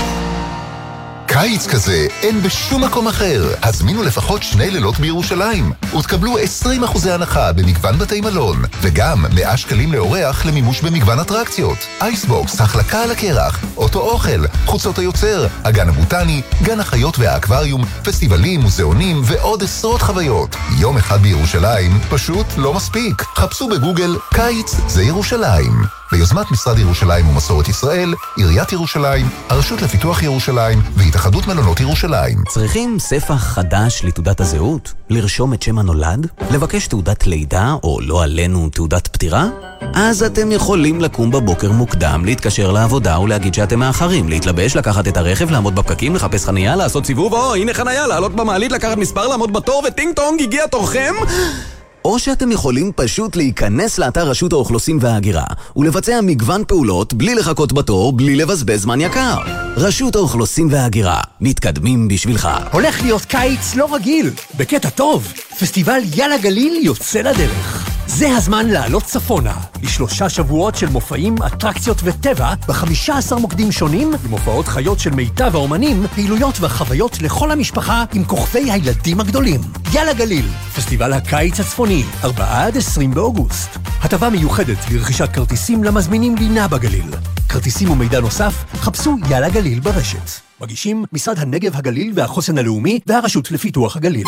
Speaker 7: קיץ כזה אין בשום מקום אחר. הזמינו לפחות 2 לילות בירושלים ותקבלו 20% הנחה במגוון בתי מלון, וגם 100 שקלים לאורח למימוש במגוון אטרקציות. אייסבוקס, החלקה על הקרח, אוטו אוכל, חוצות היוצר, הגן הבוטני, גן החיות והאקווריום, פסטיבלים, מוזיאונים ועוד עשרות חוויות. יום אחד בירושלים פשוט לא מספיק. חפשו בגוגל קיץ זה ירושלים. ביוזמת משרד ירושלים ומסורת ישראל, עיריית ירושלים, הרשות לפיתוח ירושלים והתאחדות מלונות ירושלים.
Speaker 8: צריכים ספח חדש לתעודת הזהות? לרשום את שם הנולד? לבקש תעודת לידה או לא עלינו תעודת פטירה? אז אתם יכולים לקום בבוקר מוקדם, להתקשר לעבודה ולהגיד שאתם מאחרים, להתלבש, לקחת את הרכב, לעמוד בפקקים, לחפש חנייה, לעשות סיבוב, הנה חנייה, לעלות במעלית, לקחת מספר, לעמוד בתור וטינג טונג, הגיע תורכם? או שאתם יכולים פשוט להיכנס לאתר רשות האוכלוסין וההגירה ולבצע מגוון פעולות בלי לחכות בתור, בלי לבזבז זמן יקר. רשות האוכלוסין וההגירה, מתקדמים בשבילך.
Speaker 9: הולך להיות קיץ לא רגיל, בקטע טוב. פסטיבל יאללה גליל יוצא לדרך. זה הזמן לעלות צפונה, ל3 שבועות של מופעים, אטרקציות וטבע, ב15 מוקדים שונים, למופעות חיות של מיטב האומנים, פעילויות וחוויות לכל המשפחה עם כוכבי הילדים הגדולים. יאללה גליל, פסטיבל הקיץ הצפוני, 4-20 באוגוסט. הטבה מיוחדת לרכישת כרטיסים למזמינים לינה בגליל. כרטיסים ומידע נוסף, חפשו יאללה גליל ברשת. מגישים משרד הנגב הגליל והחוסן הלאומי והרשות לפיתוח הגליל.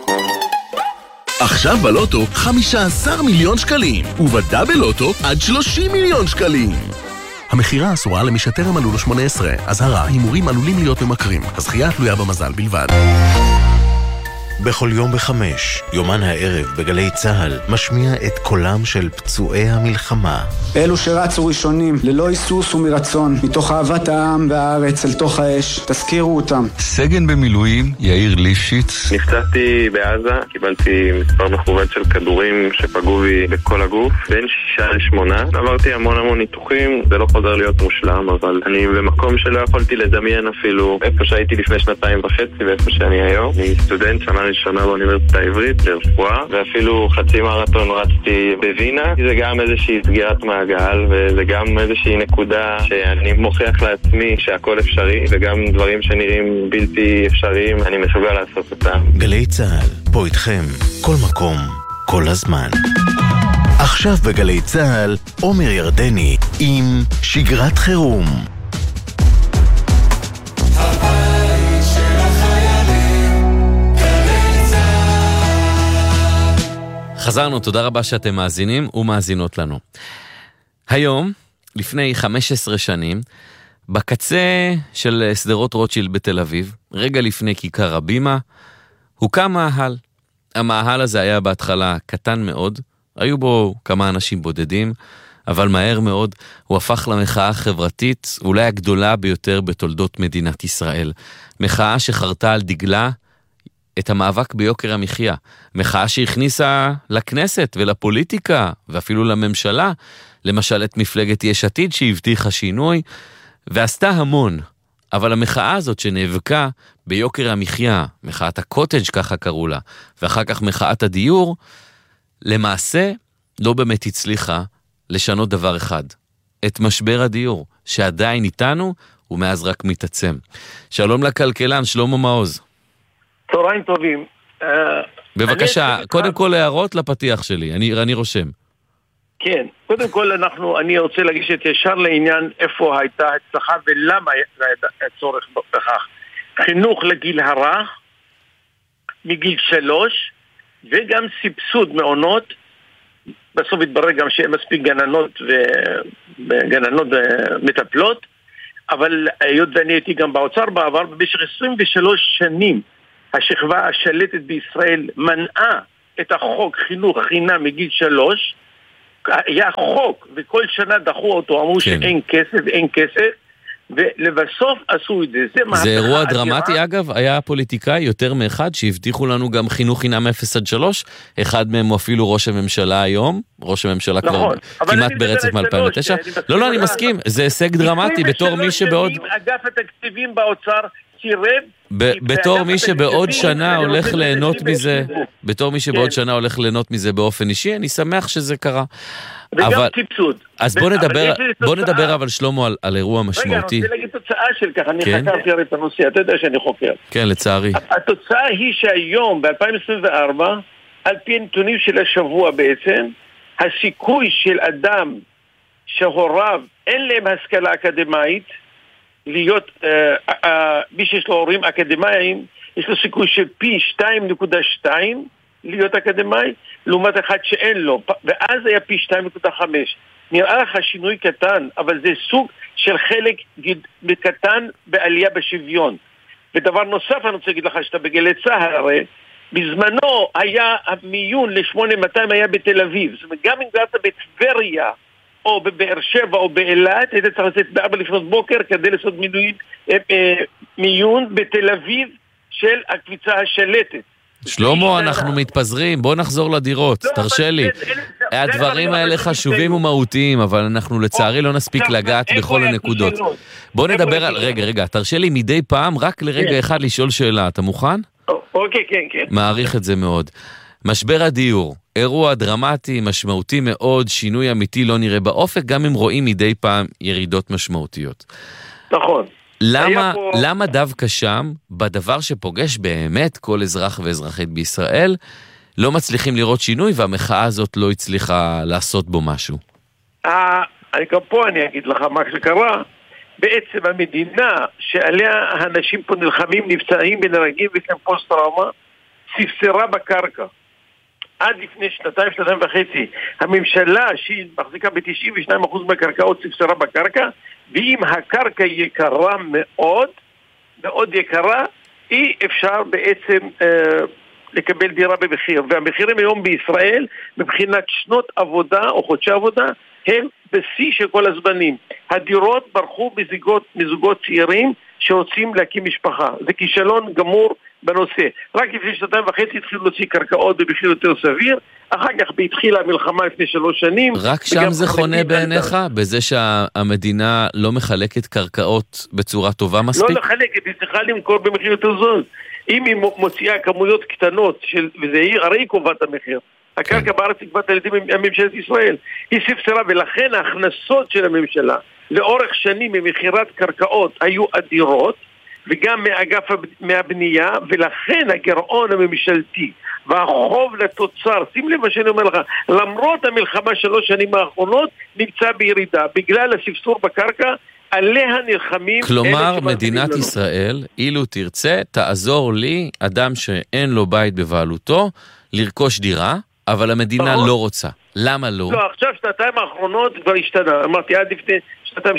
Speaker 10: עכשיו בלוטו 15 מיליון שקלים, ובדאבל לוטו עד 30 מיליון שקלים. המחירה אסורה למי שטרם מלאו לו 18. אזהרה, הימורים עלולים להיות ממכרים. הזכייה תלויה במזל בלבד.
Speaker 11: בכל יום ב5, יומן הערב בגלי צהל משמיע את קולם של פצועי המלחמה.
Speaker 12: אלו שרצו ראשונים, ללא היסוס ומרצון, מתוך אהבת העם והארץ אל תוך האש, תזכירו אותם.
Speaker 13: סגן במילואים, יאיר ליפשיץ.
Speaker 14: נפצעתי בעזה, קיבלתי מספר מכוון של כדורים שפגעו בי בכל הגוף, בין 6-8. עברתי המון ניתוחים, זה לא חוזר להיות מושלם, אבל אני במקום שלא יכולתי לדמיין אפילו איפה שהייתי לפני 2.5 ואיפה שאני היום. אני סטודנט שנה ראשונה באוניברסיטה העברית לרפואה, ואפילו חצי מרתון רצתי בווינה. זה גם איזושהי סגירת מעגל, וזה גם איזושהי נקודה שאני מוכיח לעצמי שהכל אפשרי, וגם דברים שנראים בלתי אפשריים אני מסוגל לעשות אותם.
Speaker 11: גלי צהל, פה איתכם, כל מקום, כל הזמן. עכשיו בגלי צהל, עומר ירדני עם שגרת חירום.
Speaker 1: חזרנו, תודה רבה שאתם מאזינים ומאזינות לנו. היום, לפני 15 שנים, בקצה של סדרות רוטשילד בתל אביב, רגע לפני כיכר הבימה, הוקם מאהל. המאהל הזה היה בהתחלה קטן מאוד, היו בו כמה אנשים בודדים, אבל מהר מאוד הוא הפך למחאה החברתית, אולי הגדולה ביותר בתולדות מדינת ישראל. מחאה שחרתה על דגלה את המאבק ביוקר המחיה. מחאה שהכניסה לכנסת ולפוליטיקה, ואפילו לממשלה, למשל את מפלגת יש עתיד שהבטיחה שינוי, ועשתה המון. אבל המחאה הזאת שנאבקה ביוקר המחיה, מחאת הקוטג' ככה קראו לה, ואחר כך מחאת הדיור, למעשה לא באמת הצליחה לשנות דבר אחד. את משבר הדיור, שעדיין איתנו, ומאז רק מתעצם. שלום לכלכלן, שלמה מעוז.
Speaker 15: צהריים טובים.
Speaker 1: בבקשה, קודם כל הערות לפתיח שלי, אני רושם.
Speaker 15: כן, קודם כל אני רוצה לגשת ישר לעניין איפה הייתה הצלחה ולמה היה צורך בכך. חינוך לגיל הרך, מגיל 3, וגם סבסוד מעונות בסוף התברר גם שאין מספיק גננות מטפלות, אבל היות ואני הייתי גם באוצר בעבר, במשך 23 שנים השכבה השלטת בישראל מנעה את החוק חינוך חינם מגיל 3, היה חוק וכל שנה דחו אותו, אמרו שאין כסף, ולבסוף עשו את זה.
Speaker 1: זה אירוע דרמטי אגב, היה פוליטיקאי יותר מאחד שהבטיחו לנו גם חינוך חינם 0-3, אחד מהם הוא אפילו ראש הממשלה היום, ראש הממשלה כבר כמעט ברצף מ-2009. לא, אני מסכים, זה הישג דרמטי בתור מי שבעוד...
Speaker 15: אגף התקציבים באוצר סירב...
Speaker 1: בתור מי שבעוד שנה הולך ליהנות מזה, בתור מי שבעוד שנה הולך ליהנות מזה באופן אישי, אני שמח שזה קרה.
Speaker 15: וגם סבסוד.
Speaker 1: אז בוא נדבר אבל שלמה על אירוע משמעותי. רגע, אני רוצה
Speaker 15: להגיד תוצאה של כך, אני חקרתי הרי את הנושא, אתה יודע שאני חוקר.
Speaker 1: כן, לצערי.
Speaker 15: התוצאה היא שהיום, ב-2024, על פי נתונים של השבוע בעצם, הסיכוי של אדם שהוריו אין להם השכלה אקדמית, להיות, מי שיש לו הורים אקדמיים, יש לו סיכוי של פי 2.2 להיות אקדמי, לעומת אחד שאין לו, ואז היה פי 2.5. נראה לך שינוי קטן, אבל זה סוג של חלק קטן בעלייה בשוויון. ודבר נוסף, אני רוצה להגיד לך שאתה בגלי צהל, הרי, בזמנו היה המיון ל-8200 היה בתל אביב. זאת אומרת, גם אם גרת בטבריה, או בבאר שבע או באילת, היית צריך לצאת ב-4 לפנות בוקר כדי לעשות מיון בתל אביב של הקביצה השלטת.
Speaker 1: שלמה, אנחנו מתפזרים, בוא נחזור לדירות, תרשה לי. הדברים האלה חשובים ומהותיים, אבל אנחנו לצערי לא נספיק לגעת בכל הנקודות. בוא נדבר על... רגע, תרשה לי מדי פעם רק לרגע אחד לשאול שאלה, אתה מוכן?
Speaker 15: אוקיי, כן.
Speaker 1: מעריך את זה מאוד. משבר הדיור, אירוע דרמטי, משמעותי מאוד, שינוי אמיתי לא נראה באופק, גם אם רואים מדי פעם ירידות משמעותיות.
Speaker 15: נכון.
Speaker 1: למה דווקא שם, בדבר שפוגש באמת כל אזרח ואזרחית בישראל, לא מצליחים לראות שינוי, והמחאה הזאת לא הצליחה לעשות בו משהו?
Speaker 15: גם פה אני אגיד לך מה שקרה. בעצם המדינה שעליה האנשים פה נלחמים, נפצעים ונהרגים וכן פוסט-טראומה, ספסרה בקרקע. עד לפני שנתיים וחצי, הממשלה שהיא מחזיקה ב-92% מהקרקעות ספסרה בקרקע, ואם הקרקע יקרה מאוד, מאוד יקרה, אי אפשר בעצם לקבל דירה במחיר. והמחירים היום בישראל, מבחינת שנות עבודה או חודשי עבודה, הם בשיא של כל הזמנים. הדירות ברחו מזוגות צעירים שרוצים להקים משפחה. זה כישלון גמור בנושא. רק לפני 2.5 התחילו להוציא קרקעות במחיר יותר סביר, אחר כך בהתחילה המלחמה לפני 3 שנים.
Speaker 1: רק שם זה חונה בעיניך? בזה שהמדינה לא מחלקת קרקעות בצורה טובה מספיק?
Speaker 15: לא מחלקת, היא צריכה למכור במחיר יותר זול. אם היא מוציאה כמויות קטנות, וזה הרי היא קובעת המחיר. הקרקע בארץ נקבעת על ידי ממשלת ישראל. היא ספסרה, ולכן ההכנסות של הממשלה לאורך שנים ממחירת קרקעות היו אדירות, וגם מהבנייה, ולכן הגירעון הממשלתי והחוב לתוצר, שים לב מה שאני אומר לך, למרות המלחמה 3 שנים האחרונות, נמצא בירידה, בגלל הספסור בקרקע, עליה נלחמים...
Speaker 1: כלומר, מדינת ישראל, אילו תרצה, תעזור לי, אדם שאין לו בית בבעלותו, לרכוש דירה, אבל המדינה לא רוצה. למה לא?
Speaker 15: לא, עכשיו 2 האחרונות כבר השתנה. אמרתי, עד לפני 2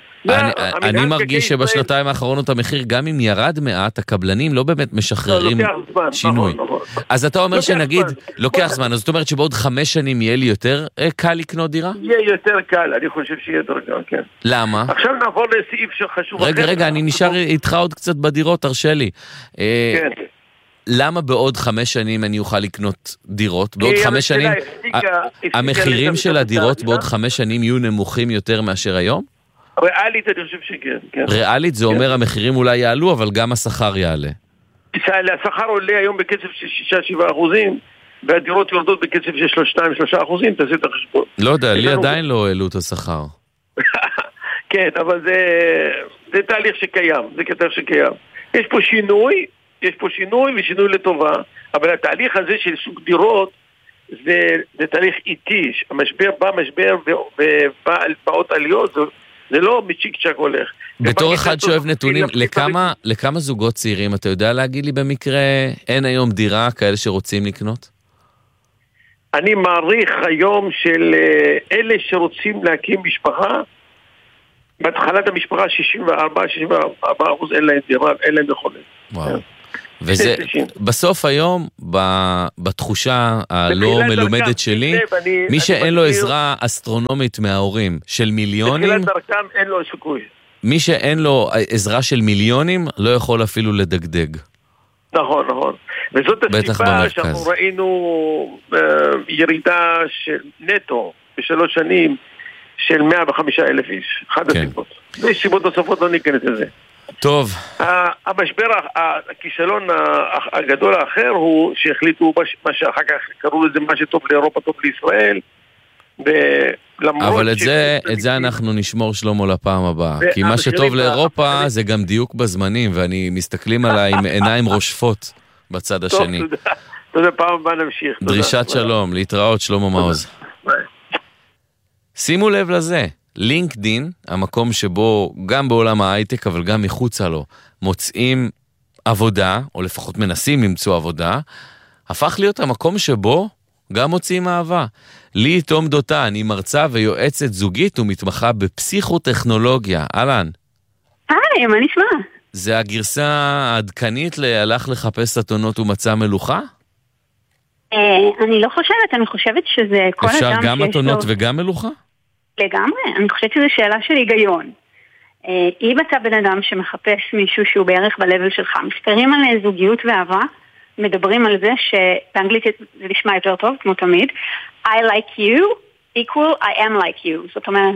Speaker 1: אני מרגיש שבשנתיים האחרונות המחיר, גם אם ירד מעט, הקבלנים לא באמת משחררים שינוי. אז אתה אומר שנגיד, לוקח זמן, אז זאת אומרת שבעוד 5 שנים יהיה לי יותר קל לקנות דירה?
Speaker 15: יהיה יותר קל, אני חושב שיהיה יותר קל, כן.
Speaker 1: למה?
Speaker 15: עכשיו נעבור לסעיף שחשוב.
Speaker 1: רגע, אני נשאר איתך עוד קצת בדירות, תרשה לי. כן. למה בעוד 5 שנים אני אוכל לקנות דירות? בעוד 5 שנים, המחירים של הדירות בעוד 5 שנים יהיו נמוכים יותר מאשר היום?
Speaker 15: ריאלית אני חושב שכן.
Speaker 1: ריאלית זה אומר המחירים אולי יעלו, אבל גם השכר יעלה.
Speaker 15: השכר עולה היום בקצב של 6-7%, והדירות יורדות בקצב של 2-3%, תעשה את החשבון.
Speaker 1: לא יודע, לי עדיין לא העלו את השכר.
Speaker 15: כן, אבל זה תהליך שקיים, זה תהליך שקיים. יש פה שינוי ושינוי לטובה, אבל התהליך הזה של סוג דירות זה תהליך איטי. המשבר בא משבר ובאות עליות, זה לא מצ'יק צ'ק הולך.
Speaker 1: בתור אחד שאוהב נתונים, לכמה זוגות צעירים, אתה יודע להגיד לי במקרה, אין היום דירה כאלה שרוצים לקנות?
Speaker 15: אני מעריך היום של אלה שרוצים להקים משפחה, בהתחלת המשפחה 64% אין להם דירה, אין להם יכולת.
Speaker 1: וואו. וזה, בסוף היום, בתחושה הלא מלומדת שלי, מי שאין לו עזרה אסטרונומית מההורים של מיליונים,
Speaker 15: בתחילת דרכם אין לו סיכוי.
Speaker 1: מי שאין לו עזרה של מיליונים, לא יכול אפילו לדגדג.
Speaker 15: נכון, נכון. וזאת הסיבה שאנחנו ראינו ירידה של נטו בשלוש שנים של 105,000 איש. אחד הסיבות. ויש סיבות נוספות, לא ניכנס לזה.
Speaker 1: טוב.
Speaker 15: המשבר, הכישלון הגדול האחר הוא שהחליטו מה שאחר כך קראו לזה מה שטוב לאירופה טוב לישראל.
Speaker 1: אבל את זה אנחנו נשמור שלמה לפעם הבאה. כי מה שטוב לאירופה זה גם דיוק בזמנים, ואני מסתכלים עליי עם עיניים רושפות בצד השני.
Speaker 15: תודה, פעם הבאה נמשיך.
Speaker 1: דרישת שלום, להתראות שלמה מעוז. שימו לב לזה. לינקדין, המקום שבו גם בעולם ההייטק, אבל גם מחוצה לו, מוצאים עבודה, או לפחות מנסים למצוא עבודה, הפך להיות המקום שבו גם מוצאים אהבה. לי תום דותן, היא מרצה ויועצת זוגית ומתמחה בפסיכוטכנולוגיה. אהלן.
Speaker 16: היי, מה נשמע?
Speaker 1: זה הגרסה העדכנית להלך לחפש אתונות ומצא מלוכה?
Speaker 16: אני לא חושבת, אני חושבת שזה כל אדם שיש לו...
Speaker 1: אפשר גם אתונות וגם מלוכה?
Speaker 16: לגמרי, אני חושבת שזו שאלה של היגיון. אם אתה בן אדם שמחפש מישהו שהוא בערך בלבל שלך, מספרים על זוגיות ואהבה, מדברים על זה שבאנגלית זה נשמע יותר טוב, כמו תמיד, I like you equal I am like you. זאת אומרת,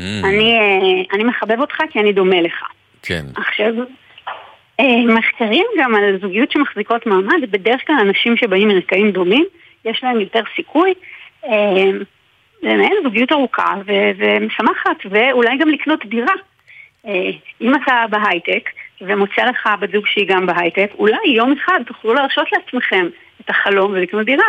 Speaker 16: אני מחבב אותך כי אני דומה לך.
Speaker 1: כן.
Speaker 16: עכשיו, מחקרים גם על זוגיות שמחזיקות מעמד, בדרך כלל אנשים שבאים מרקעים דומים, יש להם יותר סיכוי, לנהל זוגיות ארוכה ומשמחת, ואולי גם לקנות דירה. אם אתה בהייטק ומוצא לך בת זוג שהיא גם בהייטק, אולי יום אחד תוכלו להרשות לעצמכם את החלום ולקנות דירה.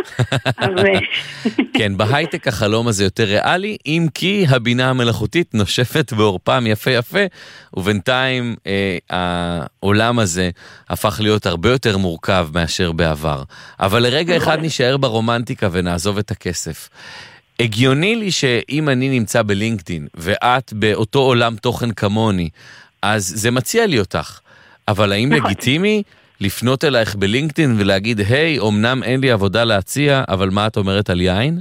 Speaker 1: כן, בהייטק החלום הזה יותר ריאלי, אם כי הבינה המלאכותית נושפת בעורפם יפה יפה, ובינתיים העולם הזה הפך להיות הרבה יותר מורכב מאשר בעבר. אבל לרגע אחד נשאר ברומנטיקה ונעזוב את הכסף. הגיוני לי שאם אני נמצא בלינקדין ואת באותו עולם תוכן כמוני, אז זה מציע לי אותך. אבל האם לגיטימי לפנות אלייך בלינקדין ולהגיד, היי, אמנם אין לי עבודה להציע, אבל מה את אומרת על יין?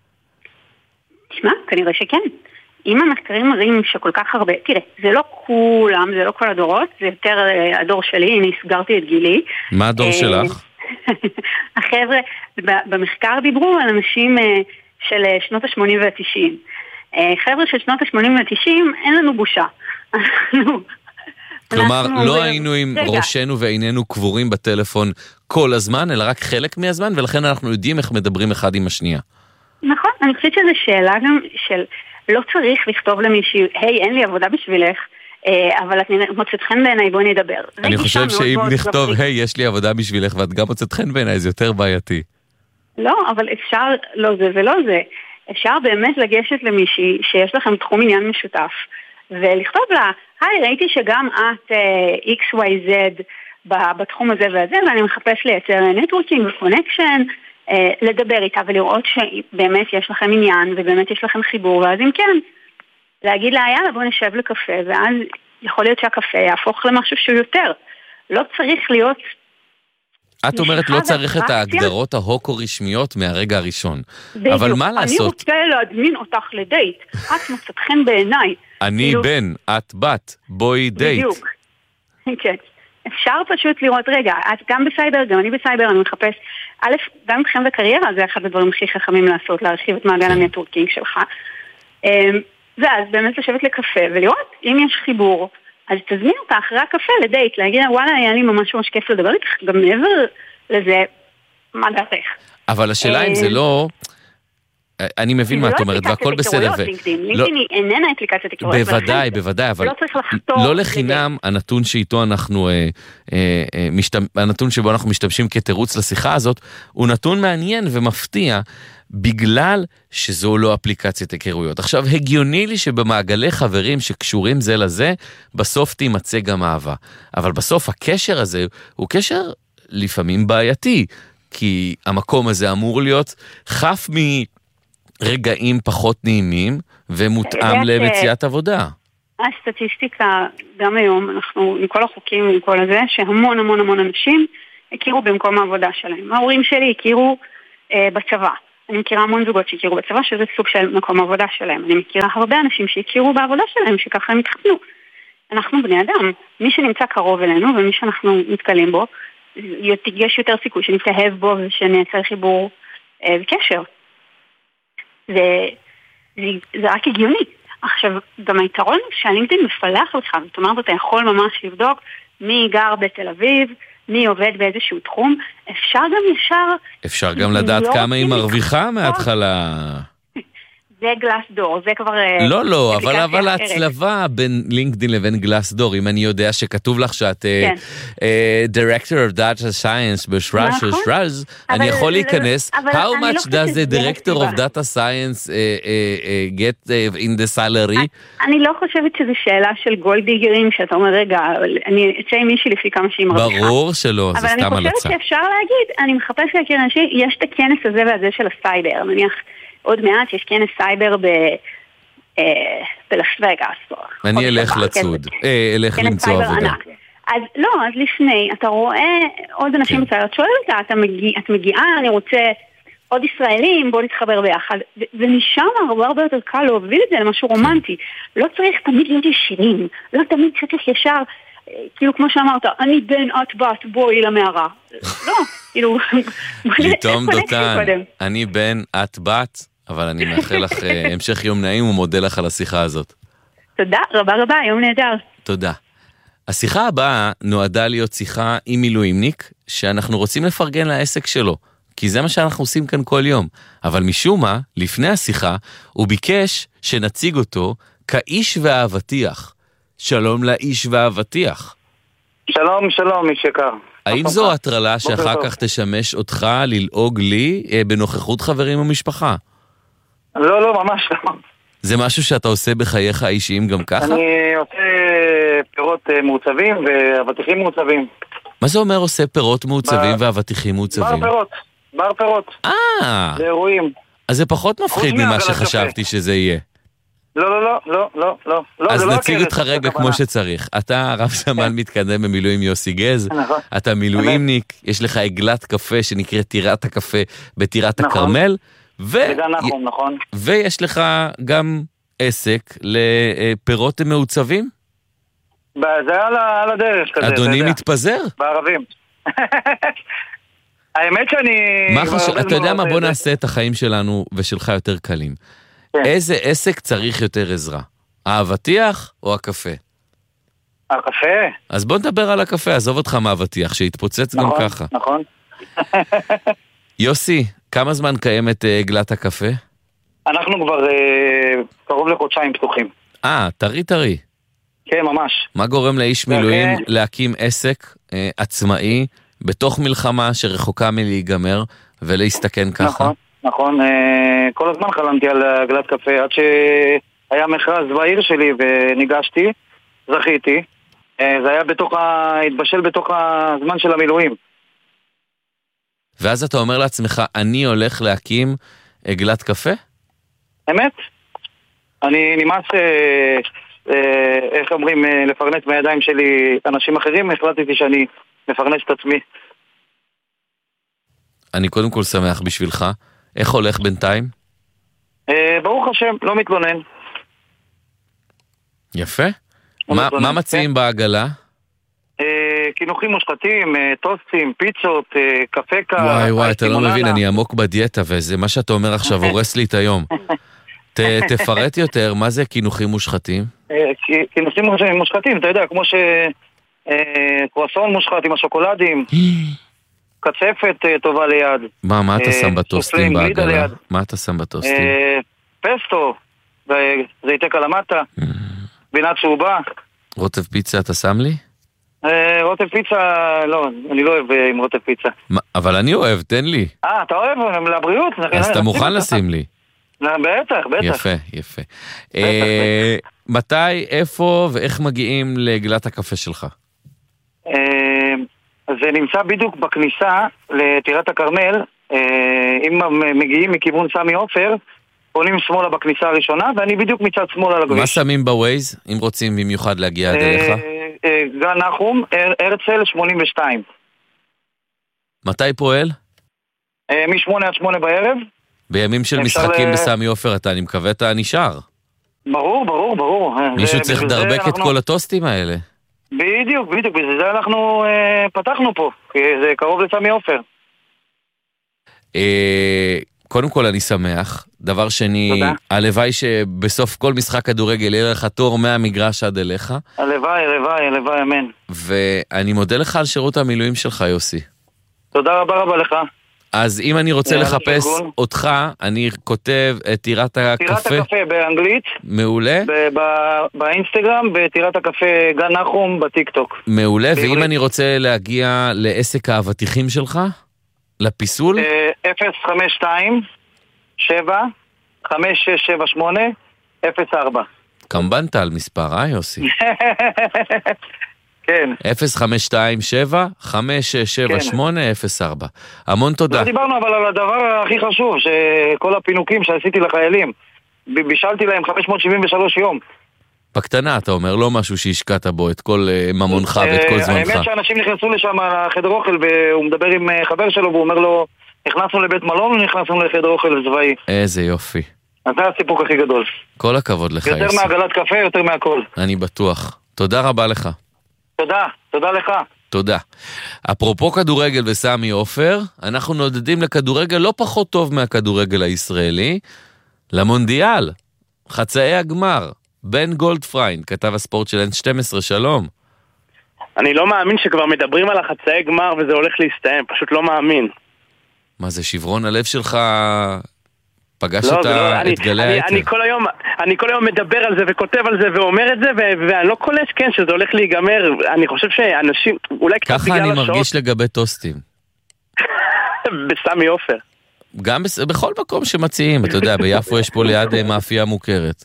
Speaker 16: תשמע, כנראה שכן. אם המחקרים מראים שכל כך הרבה, תראה, זה לא כולם, זה לא כל הדורות, זה יותר הדור שלי, אני סגרתי את גילי.
Speaker 1: מה הדור שלך?
Speaker 16: החבר'ה, במחקר דיברו על אנשים של שנות ה-80 וה-90. חבר'ה של שנות ה-80 וה-90, אין לנו בושה.
Speaker 1: כלומר, לא היינו עם ראשנו ועינינו קבורים בטלפון כל הזמן, אלא רק חלק מהזמן, ולכן אנחנו יודעים איך מדברים אחד עם השנייה.
Speaker 16: נכון, אני חושבת שזו שאלה גם של לא צריך לכתוב למישהו, היי, אין לי עבודה בשבילך, אבל את מוצאת חן בעיניי, בואי נדבר.
Speaker 1: אני חושב שאם נכתוב, היי, יש לי עבודה בשבילך, ואת גם מוצאת חן בעיניי, זה יותר בעייתי.
Speaker 16: לא, אבל אפשר, לא זה ולא זה. אפשר באמת לגשת למישהי שיש לכם תחום עניין משותף, ולכתוב לה, היי, ראיתי שגם את XYZ בתחום הזה והזה, ואני מחפש לייצר נטוורקינג וקונקשן, לדבר איתה ולראות שבאמת יש לכם עניין, ובאמת יש לכם חיבור, ואז אם כן, להגיד לה, יאללה, בוא נשב לקפה, ואז יכול להיות שהקפה יהפוך למשהו שהוא יותר. לא צריך להיות...
Speaker 1: את אומרת לא צריך את ההגדרות ההוקו-רשמיות מהרגע הראשון. אבל מה לעשות?
Speaker 16: אני רוצה להדמין אותך לדייט. את מוצאת חן בעיניי.
Speaker 1: אני בן, את בת, בואי דייט.
Speaker 16: בדיוק. כן. אפשר פשוט לראות, רגע, את גם בסייבר, גם אני בסייבר, אני מחפש, א', גם אתכם בקריירה, זה אחד הדברים הכי חכמים לעשות, להרחיב את מעגל הנטוורקינג שלך. ואז באמת לשבת לקפה ולראות, אם יש חיבור, אז תזמין אותה אחרי הקפה לדייט, להגיד, וואלה, היה לי ממש ממש כיף לדבר איתך, גם מעבר לזה, מה דעתך?
Speaker 1: אבל השאלה אם זה לא... אני מבין מה את אומרת, והכל בסדר.
Speaker 16: לינקדין איננה אפליקציית היכרויות.
Speaker 1: בוודאי, אבל לא לחינם הנתון שאיתו אנחנו, הנתון שבו אנחנו משתמשים כתירוץ לשיחה הזאת, הוא נתון מעניין ומפתיע, בגלל שזו לא אפליקציית היכרויות. עכשיו, הגיוני לי שבמעגלי חברים שקשורים זה לזה, בסוף תימצא גם אהבה. אבל בסוף הקשר הזה הוא קשר לפעמים בעייתי. כי המקום הזה אמור להיות חף מרגעים פחות נעימים, ומותאם למציאת עבודה.
Speaker 16: הסטטיסטיקה, גם היום, אנחנו עם כל החוקים ועם כל הזה, שהמון המון המון אנשים הכירו במקום העבודה שלהם. ההורים שלי הכירו בצבא. אני מכירה המון זוגות שהכירו בצבא, שזה סוג של מקום העבודה שלהם. אני מכירה הרבה אנשים שהכירו בעבודה שלהם, שככה הם התחתנו. אנחנו בני אדם. מי שנמצא קרוב אלינו, ומי שאנחנו מתקלים בו, יש יותר סיכוי שנתאהב בו, ושנייצר חיבור וקשר. זה רק הגיוני. עכשיו, גם היתרון שהלינקדאין מפלח לך, זאת אומרת, אתה יכול ממש לבדוק מי גר בתל אביב, מי עובד באיזשהו תחום, אפשר גם
Speaker 1: לדעת כמה היא מרוויחה מההתחלה.
Speaker 16: זה גלאסדור, זה כבר...
Speaker 1: לא, אבל ההצלבה בין לינקדאין לבין גלאסדור, אם אני יודע שכתוב לך שאת Director of Data Science בשרז, אני יכול להיכנס, how much does the Director of Data Science get in the salary?
Speaker 16: אני לא חושבת שזו שאלה של גולדיגרים, שאתה אומר, רגע, אני אצא עם מישהי לפי כמה שהיא מרוויחה.
Speaker 1: ברור שלא, זה סתם
Speaker 16: אבל אני חושבת שאפשר להגיד, אני מחפש להכיר אנשים, יש את הכנס הזה והזה של הסייבר, נניח, עוד מעט יש כנס סייבר בלאס וגאס.
Speaker 1: אני אלך לצוד, אלך למצוא עבודה.
Speaker 16: אז לא, אז לפני, אתה רואה עוד אנשים בצד, את שואלת אותה, את מגיעה, אני רוצה עוד ישראלים, בוא נתחבר ביחד, ומשם הרבה יותר קל להוביל את זה למשהו רומנטי. לא צריך תמיד להיות ישירים, לא תמיד צריך ישר, כאילו כמו שאמרת, אני בן את בת, בואי למערה. לא, כאילו...
Speaker 1: ליטום דותן, אני בן את בת, אבל אני מאחל לך המשך יום נעים ומודה לך על השיחה הזאת.
Speaker 16: תודה, רבה רבה, יום נהדר.
Speaker 1: תודה. השיחה הבאה נועדה להיות שיחה עם מילואימניק, שאנחנו רוצים לפרגן לעסק שלו, כי זה מה שאנחנו עושים כאן כל יום. אבל משום מה, לפני השיחה, הוא ביקש שנציג אותו כאיש והאבטיח. שלום לאיש והאבטיח.
Speaker 17: שלום, שלום, איש יקר.
Speaker 1: האם זו הטרלה שאחר כך תשמש אותך ללעוג לי בנוכחות חברים ומשפחה?
Speaker 17: לא, ממש לא.
Speaker 1: זה משהו שאתה עושה בחייך האישיים גם ככה?
Speaker 17: אני עושה פירות מעוצבים ואבטיחים מעוצבים.
Speaker 1: מה זה אומר עושה פירות מעוצבים ואבטיחים מעוצבים?
Speaker 17: בר פירות. זה אירועים.
Speaker 1: אז זה פחות מפחיד ממה שחשבתי שזה יהיה.
Speaker 17: לא.
Speaker 1: אז נציג אותך רגע כמו שצריך. אתה רב סמל מתקדם במילואים יוסי גז, אתה מילואימניק, יש לך עגלת קפה שנקראת טירת הקפה בטירת הכרמל, ויש לך גם עסק לפירות מעוצבים?
Speaker 17: זה על הדרך כזה.
Speaker 1: אדוני מתפזר?
Speaker 17: בערבים. האמת שאני...
Speaker 1: אתה יודע מה? בוא נעשה את החיים שלנו ושלך יותר קלים. איזה עסק צריך יותר עזרה? האבטיח או הקפה?
Speaker 17: הקפה.
Speaker 1: אז בוא נדבר על הקפה, עזוב אותך מהאבטיח, שהתפוצץ גם ככה.
Speaker 17: נכון.
Speaker 1: יוסי, כמה זמן קיימת עגלת הקפה?
Speaker 17: אנחנו כבר קרוב לחודשיים פתוחים.
Speaker 1: טרי.
Speaker 17: כן, ממש.
Speaker 1: מה גורם לאיש מילואים להקים עסק עצמאי בתוך מלחמה שרחוקה מלהיגמר ולהסתכן ככה?
Speaker 17: נכון, כל הזמן חלמתי על עגלת קפה, עד שהיה מכרז בעיר שלי וניגשתי, זכיתי. זה היה התבשל בתוך הזמן של המילואים.
Speaker 1: ואז אתה אומר לעצמך, אני הולך להקים עגלת קפה?
Speaker 17: אמת. אני נמאס, איך אומרים, לפרנס בידיים שלי אנשים אחרים, החלטתי שאני מפרנס את עצמי.
Speaker 1: אני קודם כל שמח בשבילך. איך הולך בינתיים?
Speaker 17: ברוך השם, לא מתלונן.
Speaker 1: יפה. מה מציעים בעגלה?
Speaker 17: קינוחים מושחתים, טוסטים, פיצות, קפה קר.
Speaker 1: וואי, אתה לא מבין, אני עמוק בדיאטה, וזה מה שאתה אומר עכשיו הורס לי את היום. תפרט יותר, מה זה קינוחים מושחתים?
Speaker 17: קינוחים מושחתים, אתה יודע, כמו קרואסון מושחת עם השוקולדים. קצפת טובה ליד.
Speaker 1: מה אתה שם בטוסטים בעגלה? מה אתה שם בטוסטים?
Speaker 17: פסטו, זיתי קלמטה, בינת צהובה.
Speaker 1: רוטב פיצה אתה שם לי?
Speaker 17: רוטב פיצה, לא, אני לא אוהב עם רוטב פיצה.
Speaker 1: אבל אני אוהב, תן לי.
Speaker 17: אתה אוהב? לבריאות?
Speaker 1: אז אתה מוכן לשים לי.
Speaker 17: בטח.
Speaker 1: יפה. מתי, איפה ואיך מגיעים לעגלת הקפה שלך?
Speaker 17: זה נמצא בדיוק בכניסה לטירת הכרמל. אם מגיעים מכיוון סמי עופר, פונים שמאלה בכניסה הראשונה, ואני בדיוק מצד שמאלה לכביש.
Speaker 1: מה שמים בווייז, אם רוצים במיוחד להגיע עד אליך?
Speaker 17: גן נחום, הרצל 82.
Speaker 1: מתי פועל?
Speaker 17: מ-8 עד 8 בערב.
Speaker 1: בימים של משחקים בסמי עופר, אני מקווה אתה נשאר.
Speaker 17: ברור.
Speaker 1: מישהו צריך לדרבק את כל הטוסטים האלה.
Speaker 17: בדיוק, בגלל זה אנחנו פתחנו פה, כי זה קרוב לסמי עופר.
Speaker 1: קודם כל אני שמח. דבר שני, הלוואי שבסוף כל משחק כדורגל יהיה לך תור מהמגרש עד אליך.
Speaker 17: הלוואי, אמן.
Speaker 1: ואני מודה לך על שירות המילואים שלך, יוסי.
Speaker 17: תודה רבה לך.
Speaker 1: אז אם אני רוצה לחפש אותך, אני כותב את טירת הקפה.
Speaker 17: טירת הקפה באנגלית.
Speaker 1: מעולה.
Speaker 17: באינסטגרם, בטירת הקפה גן נחום בטיקטוק.
Speaker 1: מעולה, ואם אני רוצה להגיע לעסק האבטיחים שלך, לפיסול?
Speaker 17: 052-7-5678-04.
Speaker 1: קמבנת על מספר, יוסי?
Speaker 17: כן.
Speaker 1: 052-7-5678-04. המון תודה.
Speaker 17: לא דיברנו אבל על הדבר הכי חשוב, שכל הפינוקים שעשיתי לחיילים, בישלתי להם 573 יום.
Speaker 1: בקטנה, אתה אומר, לא משהו שהשקעת בו את כל ממונך ואת כל זמנך.
Speaker 17: האמת שאנשים נכנסו לשם לחדר אוכל, והוא מדבר עם חבר שלו, והוא אומר לו, נכנסנו לבית מלון ונכנסנו לחדר אוכל צבאי.
Speaker 1: איזה יופי.
Speaker 17: אז זה הסיפוק הכי גדול.
Speaker 1: כל הכבוד לך,
Speaker 17: יותר מעגלת קפה, יותר מהכל.
Speaker 1: אני בטוח. תודה רבה לך.
Speaker 17: תודה לך.
Speaker 1: תודה. אפרופו כדורגל וסמי עופר, אנחנו נודדים לכדורגל לא פחות טוב מהכדורגל הישראלי, למונדיאל, חצאי הגמר. בן גולדפריינד, כתב הספורט של N12, שלום.
Speaker 18: אני לא מאמין שכבר מדברים על החצאי גמר וזה הולך להסתיים, פשוט לא מאמין.
Speaker 1: מה זה, שברון הלב שלך פגש את גלי היתר?
Speaker 18: אני כל היום מדבר על זה וכותב על זה ואומר את זה, ואני לא קולש, כן, שזה הולך להיגמר. אני חושב שאנשים, אולי קצת
Speaker 1: ככה אני מרגיש לגבי טוסטים.
Speaker 18: בסמי עופר.
Speaker 1: גם בכל מקום שמציעים, אתה יודע, ביפו יש פה ליד מאפייה מוכרת.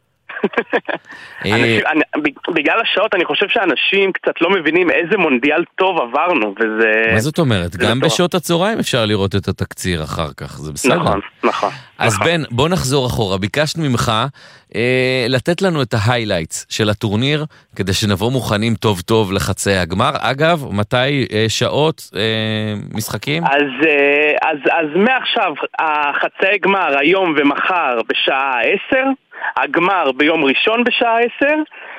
Speaker 18: בגלל השעות אני חושב שאנשים קצת לא מבינים איזה מונדיאל טוב עברנו, וזה...
Speaker 1: מה זאת אומרת? גם בשעות הצהריים אפשר לראות את התקציר אחר כך, זה בסדר.
Speaker 18: נכון.
Speaker 1: אז בן, בוא נחזור אחורה. ביקשנו ממך לתת לנו את ההיילייטס של הטורניר, כדי שנבוא מוכנים טוב טוב לחצי הגמר. אגב, מתי שעות משחקים?
Speaker 18: אז מעכשיו החצי גמר היום ומחר בשעה 10, הגמר ביום ראשון בשעה 10,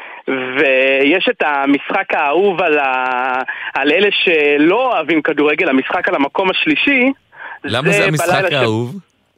Speaker 18: ויש את המשחק האהוב על אלה שלא אוהבים כדורגל, המשחק על המקום השלישי.
Speaker 1: למה זה המשחק האהוב?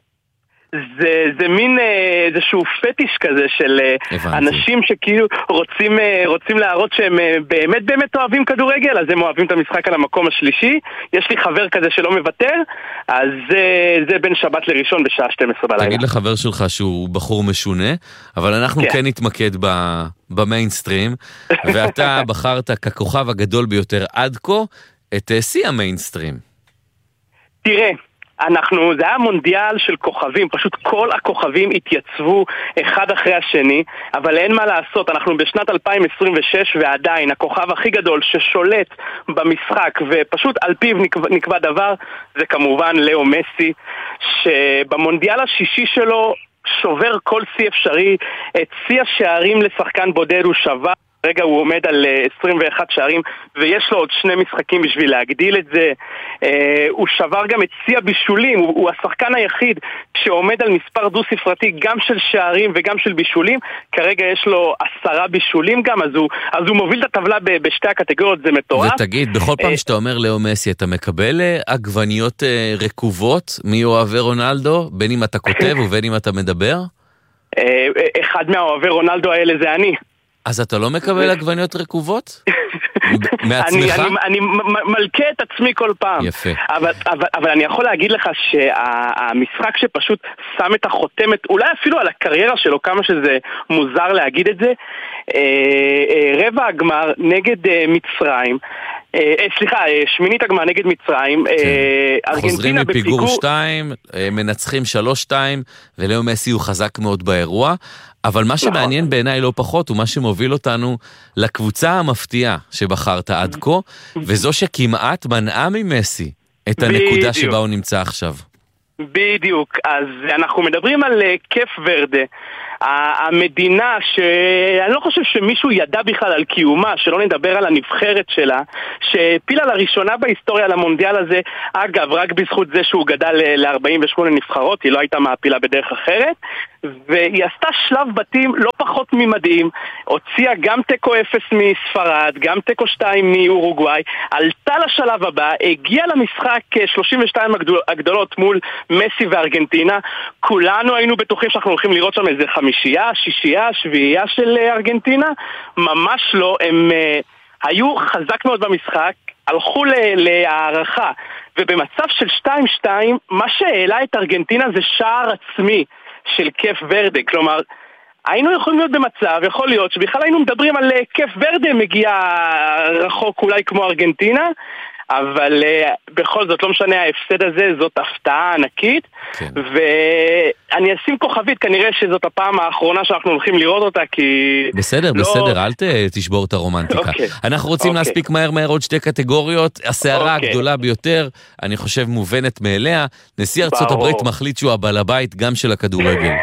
Speaker 18: זה מין איזשהו פטיש כזה של אנשים שכאילו רוצים להראות שהם באמת אוהבים כדורגל, אז הם אוהבים את המשחק על המקום השלישי. יש לי חבר כזה שלא מוותר, אז זה בין שבת לראשון בשעה 12 בלילה.
Speaker 1: תגיד לחבר שלך שהוא בחור משונה, אבל אנחנו כן נתמקד במיינסטרים, ואתה בחרת ככוכב הגדול ביותר עד כה את שיא המיינסטרים.
Speaker 18: תראה, זה היה מונדיאל של כוכבים, פשוט כל הכוכבים התייצבו אחד אחרי השני, אבל אין מה לעשות, אנחנו בשנת 2026 ועדיין הכוכב הכי גדול ששולט במשחק ופשוט על פיו נקבע דבר, זה כמובן לאו מסי, שבמונדיאל השישי שלו שובר כל שיא אפשרי, את שיא השערים לשחקן בודד הוא שבר, רגע הוא עומד על 21 שערים ויש לו עוד 2 משחקים בשביל להגדיל את זה. הוא שבר גם את שיא הבישולים, הוא השחקן היחיד שעומד על מספר דו ספרתי גם של שערים וגם של בישולים. כרגע יש לו 10 בישולים גם, אז הוא מוביל את הטבלה בשתי הקטגוריות, זה מטורף.
Speaker 1: ותגיד, בכל פעם שאתה אומר לאו מסי, אתה מקבל עגבניות רקובות מאוהבי רונלדו, בין אם אתה כותב ובין אם אתה מדבר?
Speaker 18: אחד מהאוהבי רונלדו האלה זה אני.
Speaker 1: אז אתה לא מקבל עגבניות רקובות? מעצמך?
Speaker 18: אני מלכה את עצמי כל פעם.
Speaker 1: יפה.
Speaker 18: אבל אני יכול להגיד לך שהמשחק שפשוט שם את החותמת, אולי אפילו על הקריירה שלו, כמה שזה מוזר להגיד את זה, רבע הגמר נגד מצרים, שמינית הגמר נגד מצרים,
Speaker 1: חוזרים מפיגור 2, מנצחים 3-2, ולאו מסי הוא חזק מאוד באירוע. אבל מה שמעניין בעיניי לא פחות, הוא מה שמוביל אותנו לקבוצה המפתיעה שבחרת עד כה, וזו שכמעט מנעה ממסי את הנקודה שבה הוא נמצא עכשיו.
Speaker 18: בדיוק, אז אנחנו מדברים על קף ורדה, המדינה שאני לא חושב שמישהו ידע בכלל על קיומה, שלא נדבר על הנבחרת שלה, שהפילה לראשונה בהיסטוריה למונדיאל הזה, אגב, רק בזכות זה שהוא גדל ל-48 נבחרות, היא לא הייתה מעפילה בדרך אחרת, והיא עשתה שלב בתים לא פחות ממדהים, הוציאה גם טקו 0 מספרד, גם טקו 2 מאורוגוואי, עלתה לשלב הבא, הגיעה למשחק 32 הגדולות מול מסי וארגנטינה, כולנו היינו בטוחים שאנחנו הולכים לראות שם איזה 5, 6, 7 של ארגנטינה, ממש לא, הם היו חזק מאוד במשחק, הלכו להערכה, ובמצב של 2-2, מה שהעלה את ארגנטינה זה שער עצמי של קף ורדה, כלומר, היינו יכולים להיות במצב, יכול להיות שבכלל היינו מדברים על קף ורדה מגיע רחוק אולי כמו ארגנטינה, אבל בכל זאת לא משנה ההפסד הזה, זאת הפתעה ענקית, ואני אשים כוכבית, כנראה שזאת הפעם האחרונה שאנחנו הולכים לראות אותה, כי...
Speaker 1: בסדר, אל תשבור את הרומנטיקה. אנחנו רוצים להספיק מהר עוד 2 קטגוריות, הסערה הגדולה ביותר, אני חושב מובנת מאליה, נשיא ארצות הברית מחליט שהוא הבעל הבית גם של הכדורגל.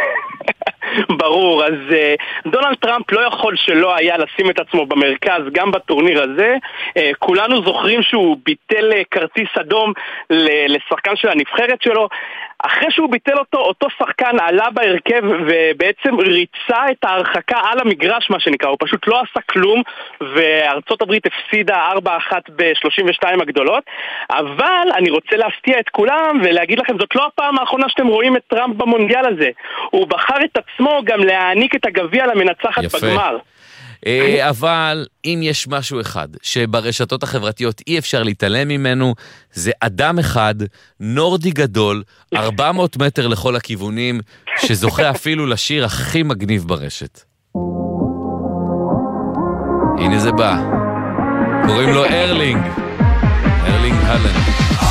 Speaker 18: ברור, אז דונלד טראמפ לא יכול שלא היה לשים את עצמו במרכז גם בטורניר הזה. כולנו זוכרים שהוא ביטל כרטיס אדום לשחקן של הנבחרת שלו. אחרי שהוא ביטל אותו שחקן עלה בהרכב ובעצם ריצה את ההרחקה על המגרש, מה שנקרא. הוא פשוט לא עשה כלום, וארצות הברית הפסידה 4-1 ב-32 הגדולות. אבל אני רוצה להפתיע את כולם ולהגיד לכם, זאת לא הפעם האחרונה שאתם רואים את טראמפ במונדיאל הזה. הוא בחר את עצמו גם להעניק את הגביע למנצחת בגמר.
Speaker 1: אבל אם יש משהו אחד שברשתות החברתיות אי אפשר להתעלם ממנו, זה אדם אחד, נורדי גדול, 400 מטר לכל הכיוונים, שזוכה אפילו לשיר הכי מגניב ברשת. הנה זה בא, קוראים לו ארלינג הלנד.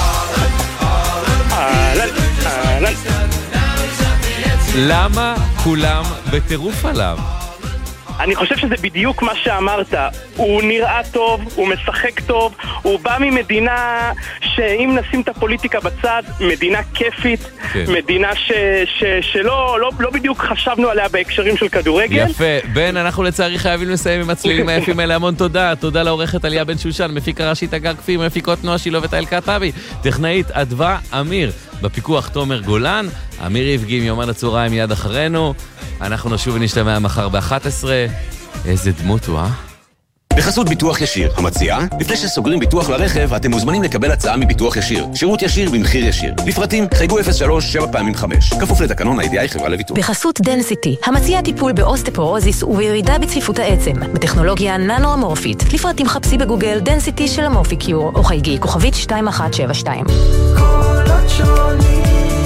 Speaker 1: למה כולם בטירוף עליו?
Speaker 18: אני חושב שזה בדיוק מה שאמרת. הוא נראה טוב, הוא משחק טוב, הוא בא ממדינה שאם נשים את הפוליטיקה בצד, מדינה כיפית, מדינה שלא בדיוק חשבנו עליה בהקשרים של כדורגל.
Speaker 1: יפה. בן, אנחנו לצערי חייבים לסיים עם הצלילים היפים האלה. המון תודה. תודה לעורכת אליה בן שושן, מפיק הראשית אגר כפיר, מפיקות נועה שילו ותאל קטבי, טכנאית אדווה אמיר, בפיקוח תומר גולן, אמיר יפגים יומן הצהריים מיד אחרינו. אנחנו נשוב ונשתמע מחר ב-11. איזה דמות הוא,
Speaker 8: בחסות ביטוח ישיר, המציעה, לפני שסוגרים ביטוח לרכב, אתם מוזמנים לקבל הצעה מביטוח ישיר. שירות ישיר במחיר ישיר. לפרטים, חייגו 03-7x5. כפוף לתקנון הידיעה חברה לביטוח.
Speaker 6: בחסות דנסיטי, המציעה טיפול באוסטפורוזיס ובירידה בצפיפות העצם, בטכנולוגיה ננו-אמורפית. לפרטים חפשי בגוגל דנסיטי של אמורפיקיור, או חייגי כוכבית 2172. קולות שונים.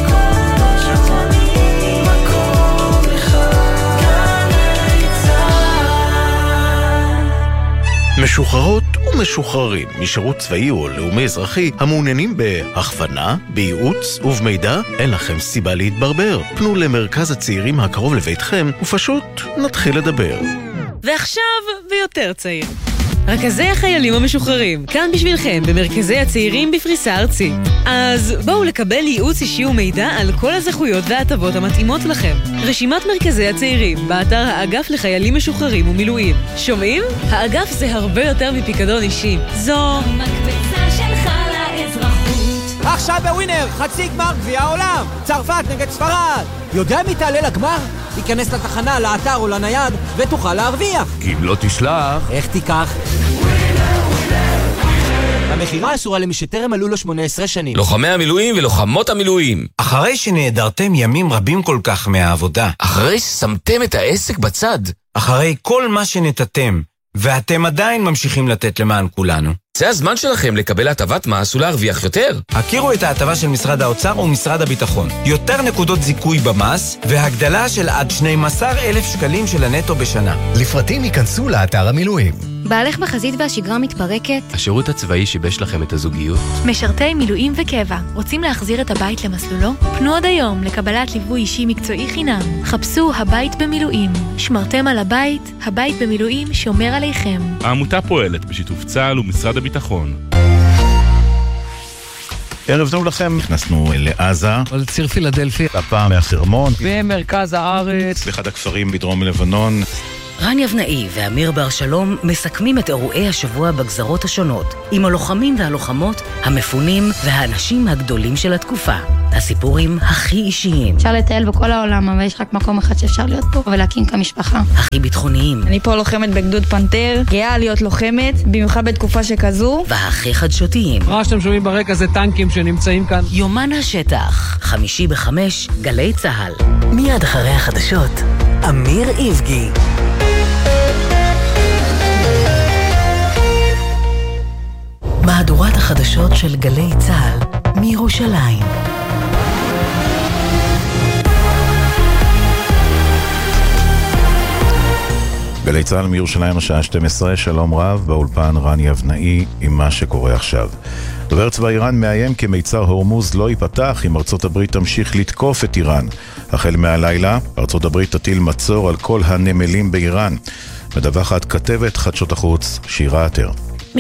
Speaker 11: משוחררות ומשוחררים משירות צבאי או לאומי אזרחי המעוניינים בהכוונה, בייעוץ ובמידע, אין לכם סיבה להתברבר. פנו למרכז הצעירים הקרוב לביתכם ופשוט נתחיל לדבר.
Speaker 19: ועכשיו ביותר צעיר. רכזי החיילים המשוחררים, כאן בשבילכם במרכזי הצעירים בפריסה ארצית. אז בואו לקבל ייעוץ אישי ומידע על כל הזכויות וההטבות המתאימות לכם. רשימת מרכזי הצעירים, באתר האגף לחיילים משוחררים ומילואים. שומעים? האגף זה הרבה יותר מפיקדון אישי. זו
Speaker 20: המקבצה שלך לאזרחות.
Speaker 9: עכשיו בווינר, חצי גמר גביע העולם. צרפת נגד ספרד. יודע מי תעלה לגמר? תיכנס לתחנה, לאתר או לנייד ותוכל להרוויח.
Speaker 13: כי אם לא תשלח...
Speaker 9: איך תיקח? המחירה אסורה למי שטרם מלאו לו 18 שנים.
Speaker 21: לוחמי המילואים ולוחמות המילואים.
Speaker 22: אחרי שנעדרתם ימים רבים כל כך מהעבודה.
Speaker 21: אחרי ששמתם את העסק בצד.
Speaker 22: אחרי כל מה שנתתם, ואתם עדיין ממשיכים לתת למען כולנו.
Speaker 21: זה הזמן שלכם לקבל הטבת מס ולהרוויח יותר.
Speaker 22: הכירו את ההטבה של משרד האוצר ומשרד הביטחון. יותר נקודות זיכוי במס, והגדלה של עד 12,000 שקלים של הנטו בשנה.
Speaker 23: לפרטים ייכנסו לאתר המילואים.
Speaker 2: בעלך בחזית והשגרה מתפרקת?
Speaker 3: השירות הצבאי שיבש לכם את הזוגיות?
Speaker 2: משרתי מילואים וקבע, רוצים להחזיר את הבית למסלולו? פנו עד היום לקבלת ליווי אישי מקצועי חינם. חפשו הבית במילואים. שמרתם על הבית, הבית במילואים שומר עליכם.
Speaker 23: העמותה פועלת בשיתוף צה"ל ומשרד הביטחון.
Speaker 11: ערב טוב לכם, נכנסנו לעזה,
Speaker 24: על ציר פילדלפי,
Speaker 11: הפעם מהחרמון,
Speaker 24: במרכז הארץ,
Speaker 11: באחד הכפרים בדרום לבנון.
Speaker 25: רן יבנאי ואמיר בר שלום מסכמים את אירועי השבוע בגזרות השונות, עם הלוחמים והלוחמות, המפונים והאנשים הגדולים של התקופה. הסיפורים הכי אישיים.
Speaker 26: אפשר לטייל בכל העולם, אבל יש רק מקום אחד שאפשר להיות פה ולהקים כמשפחה.
Speaker 25: הכי ביטחוניים.
Speaker 26: אני פה לוחמת בגדוד פנתר, גאה להיות לוחמת, במיוחד בתקופה שכזו.
Speaker 25: והכי חדשותיים.
Speaker 24: מה שאתם שומעים ברקע זה טנקים שנמצאים כאן.
Speaker 25: יומן השטח, 5:05, גלי צהל. מיד אחרי החדשות, אמיר איבגי. מהדורת החדשות של גלי צהל מירושלים.
Speaker 11: גלי צהל מירושלים השעה 12, שלום רב, באולפן רן יבנאי עם מה שקורה עכשיו. דובר צבא איראן מאיים כי מיצר הורמוז לא ייפתח אם ארצות הברית תמשיך לתקוף את איראן. החל מהלילה, ארצות הברית תטיל מצור על כל הנמלים באיראן. מדווחת כתבת חדשות החוץ שירה עטר.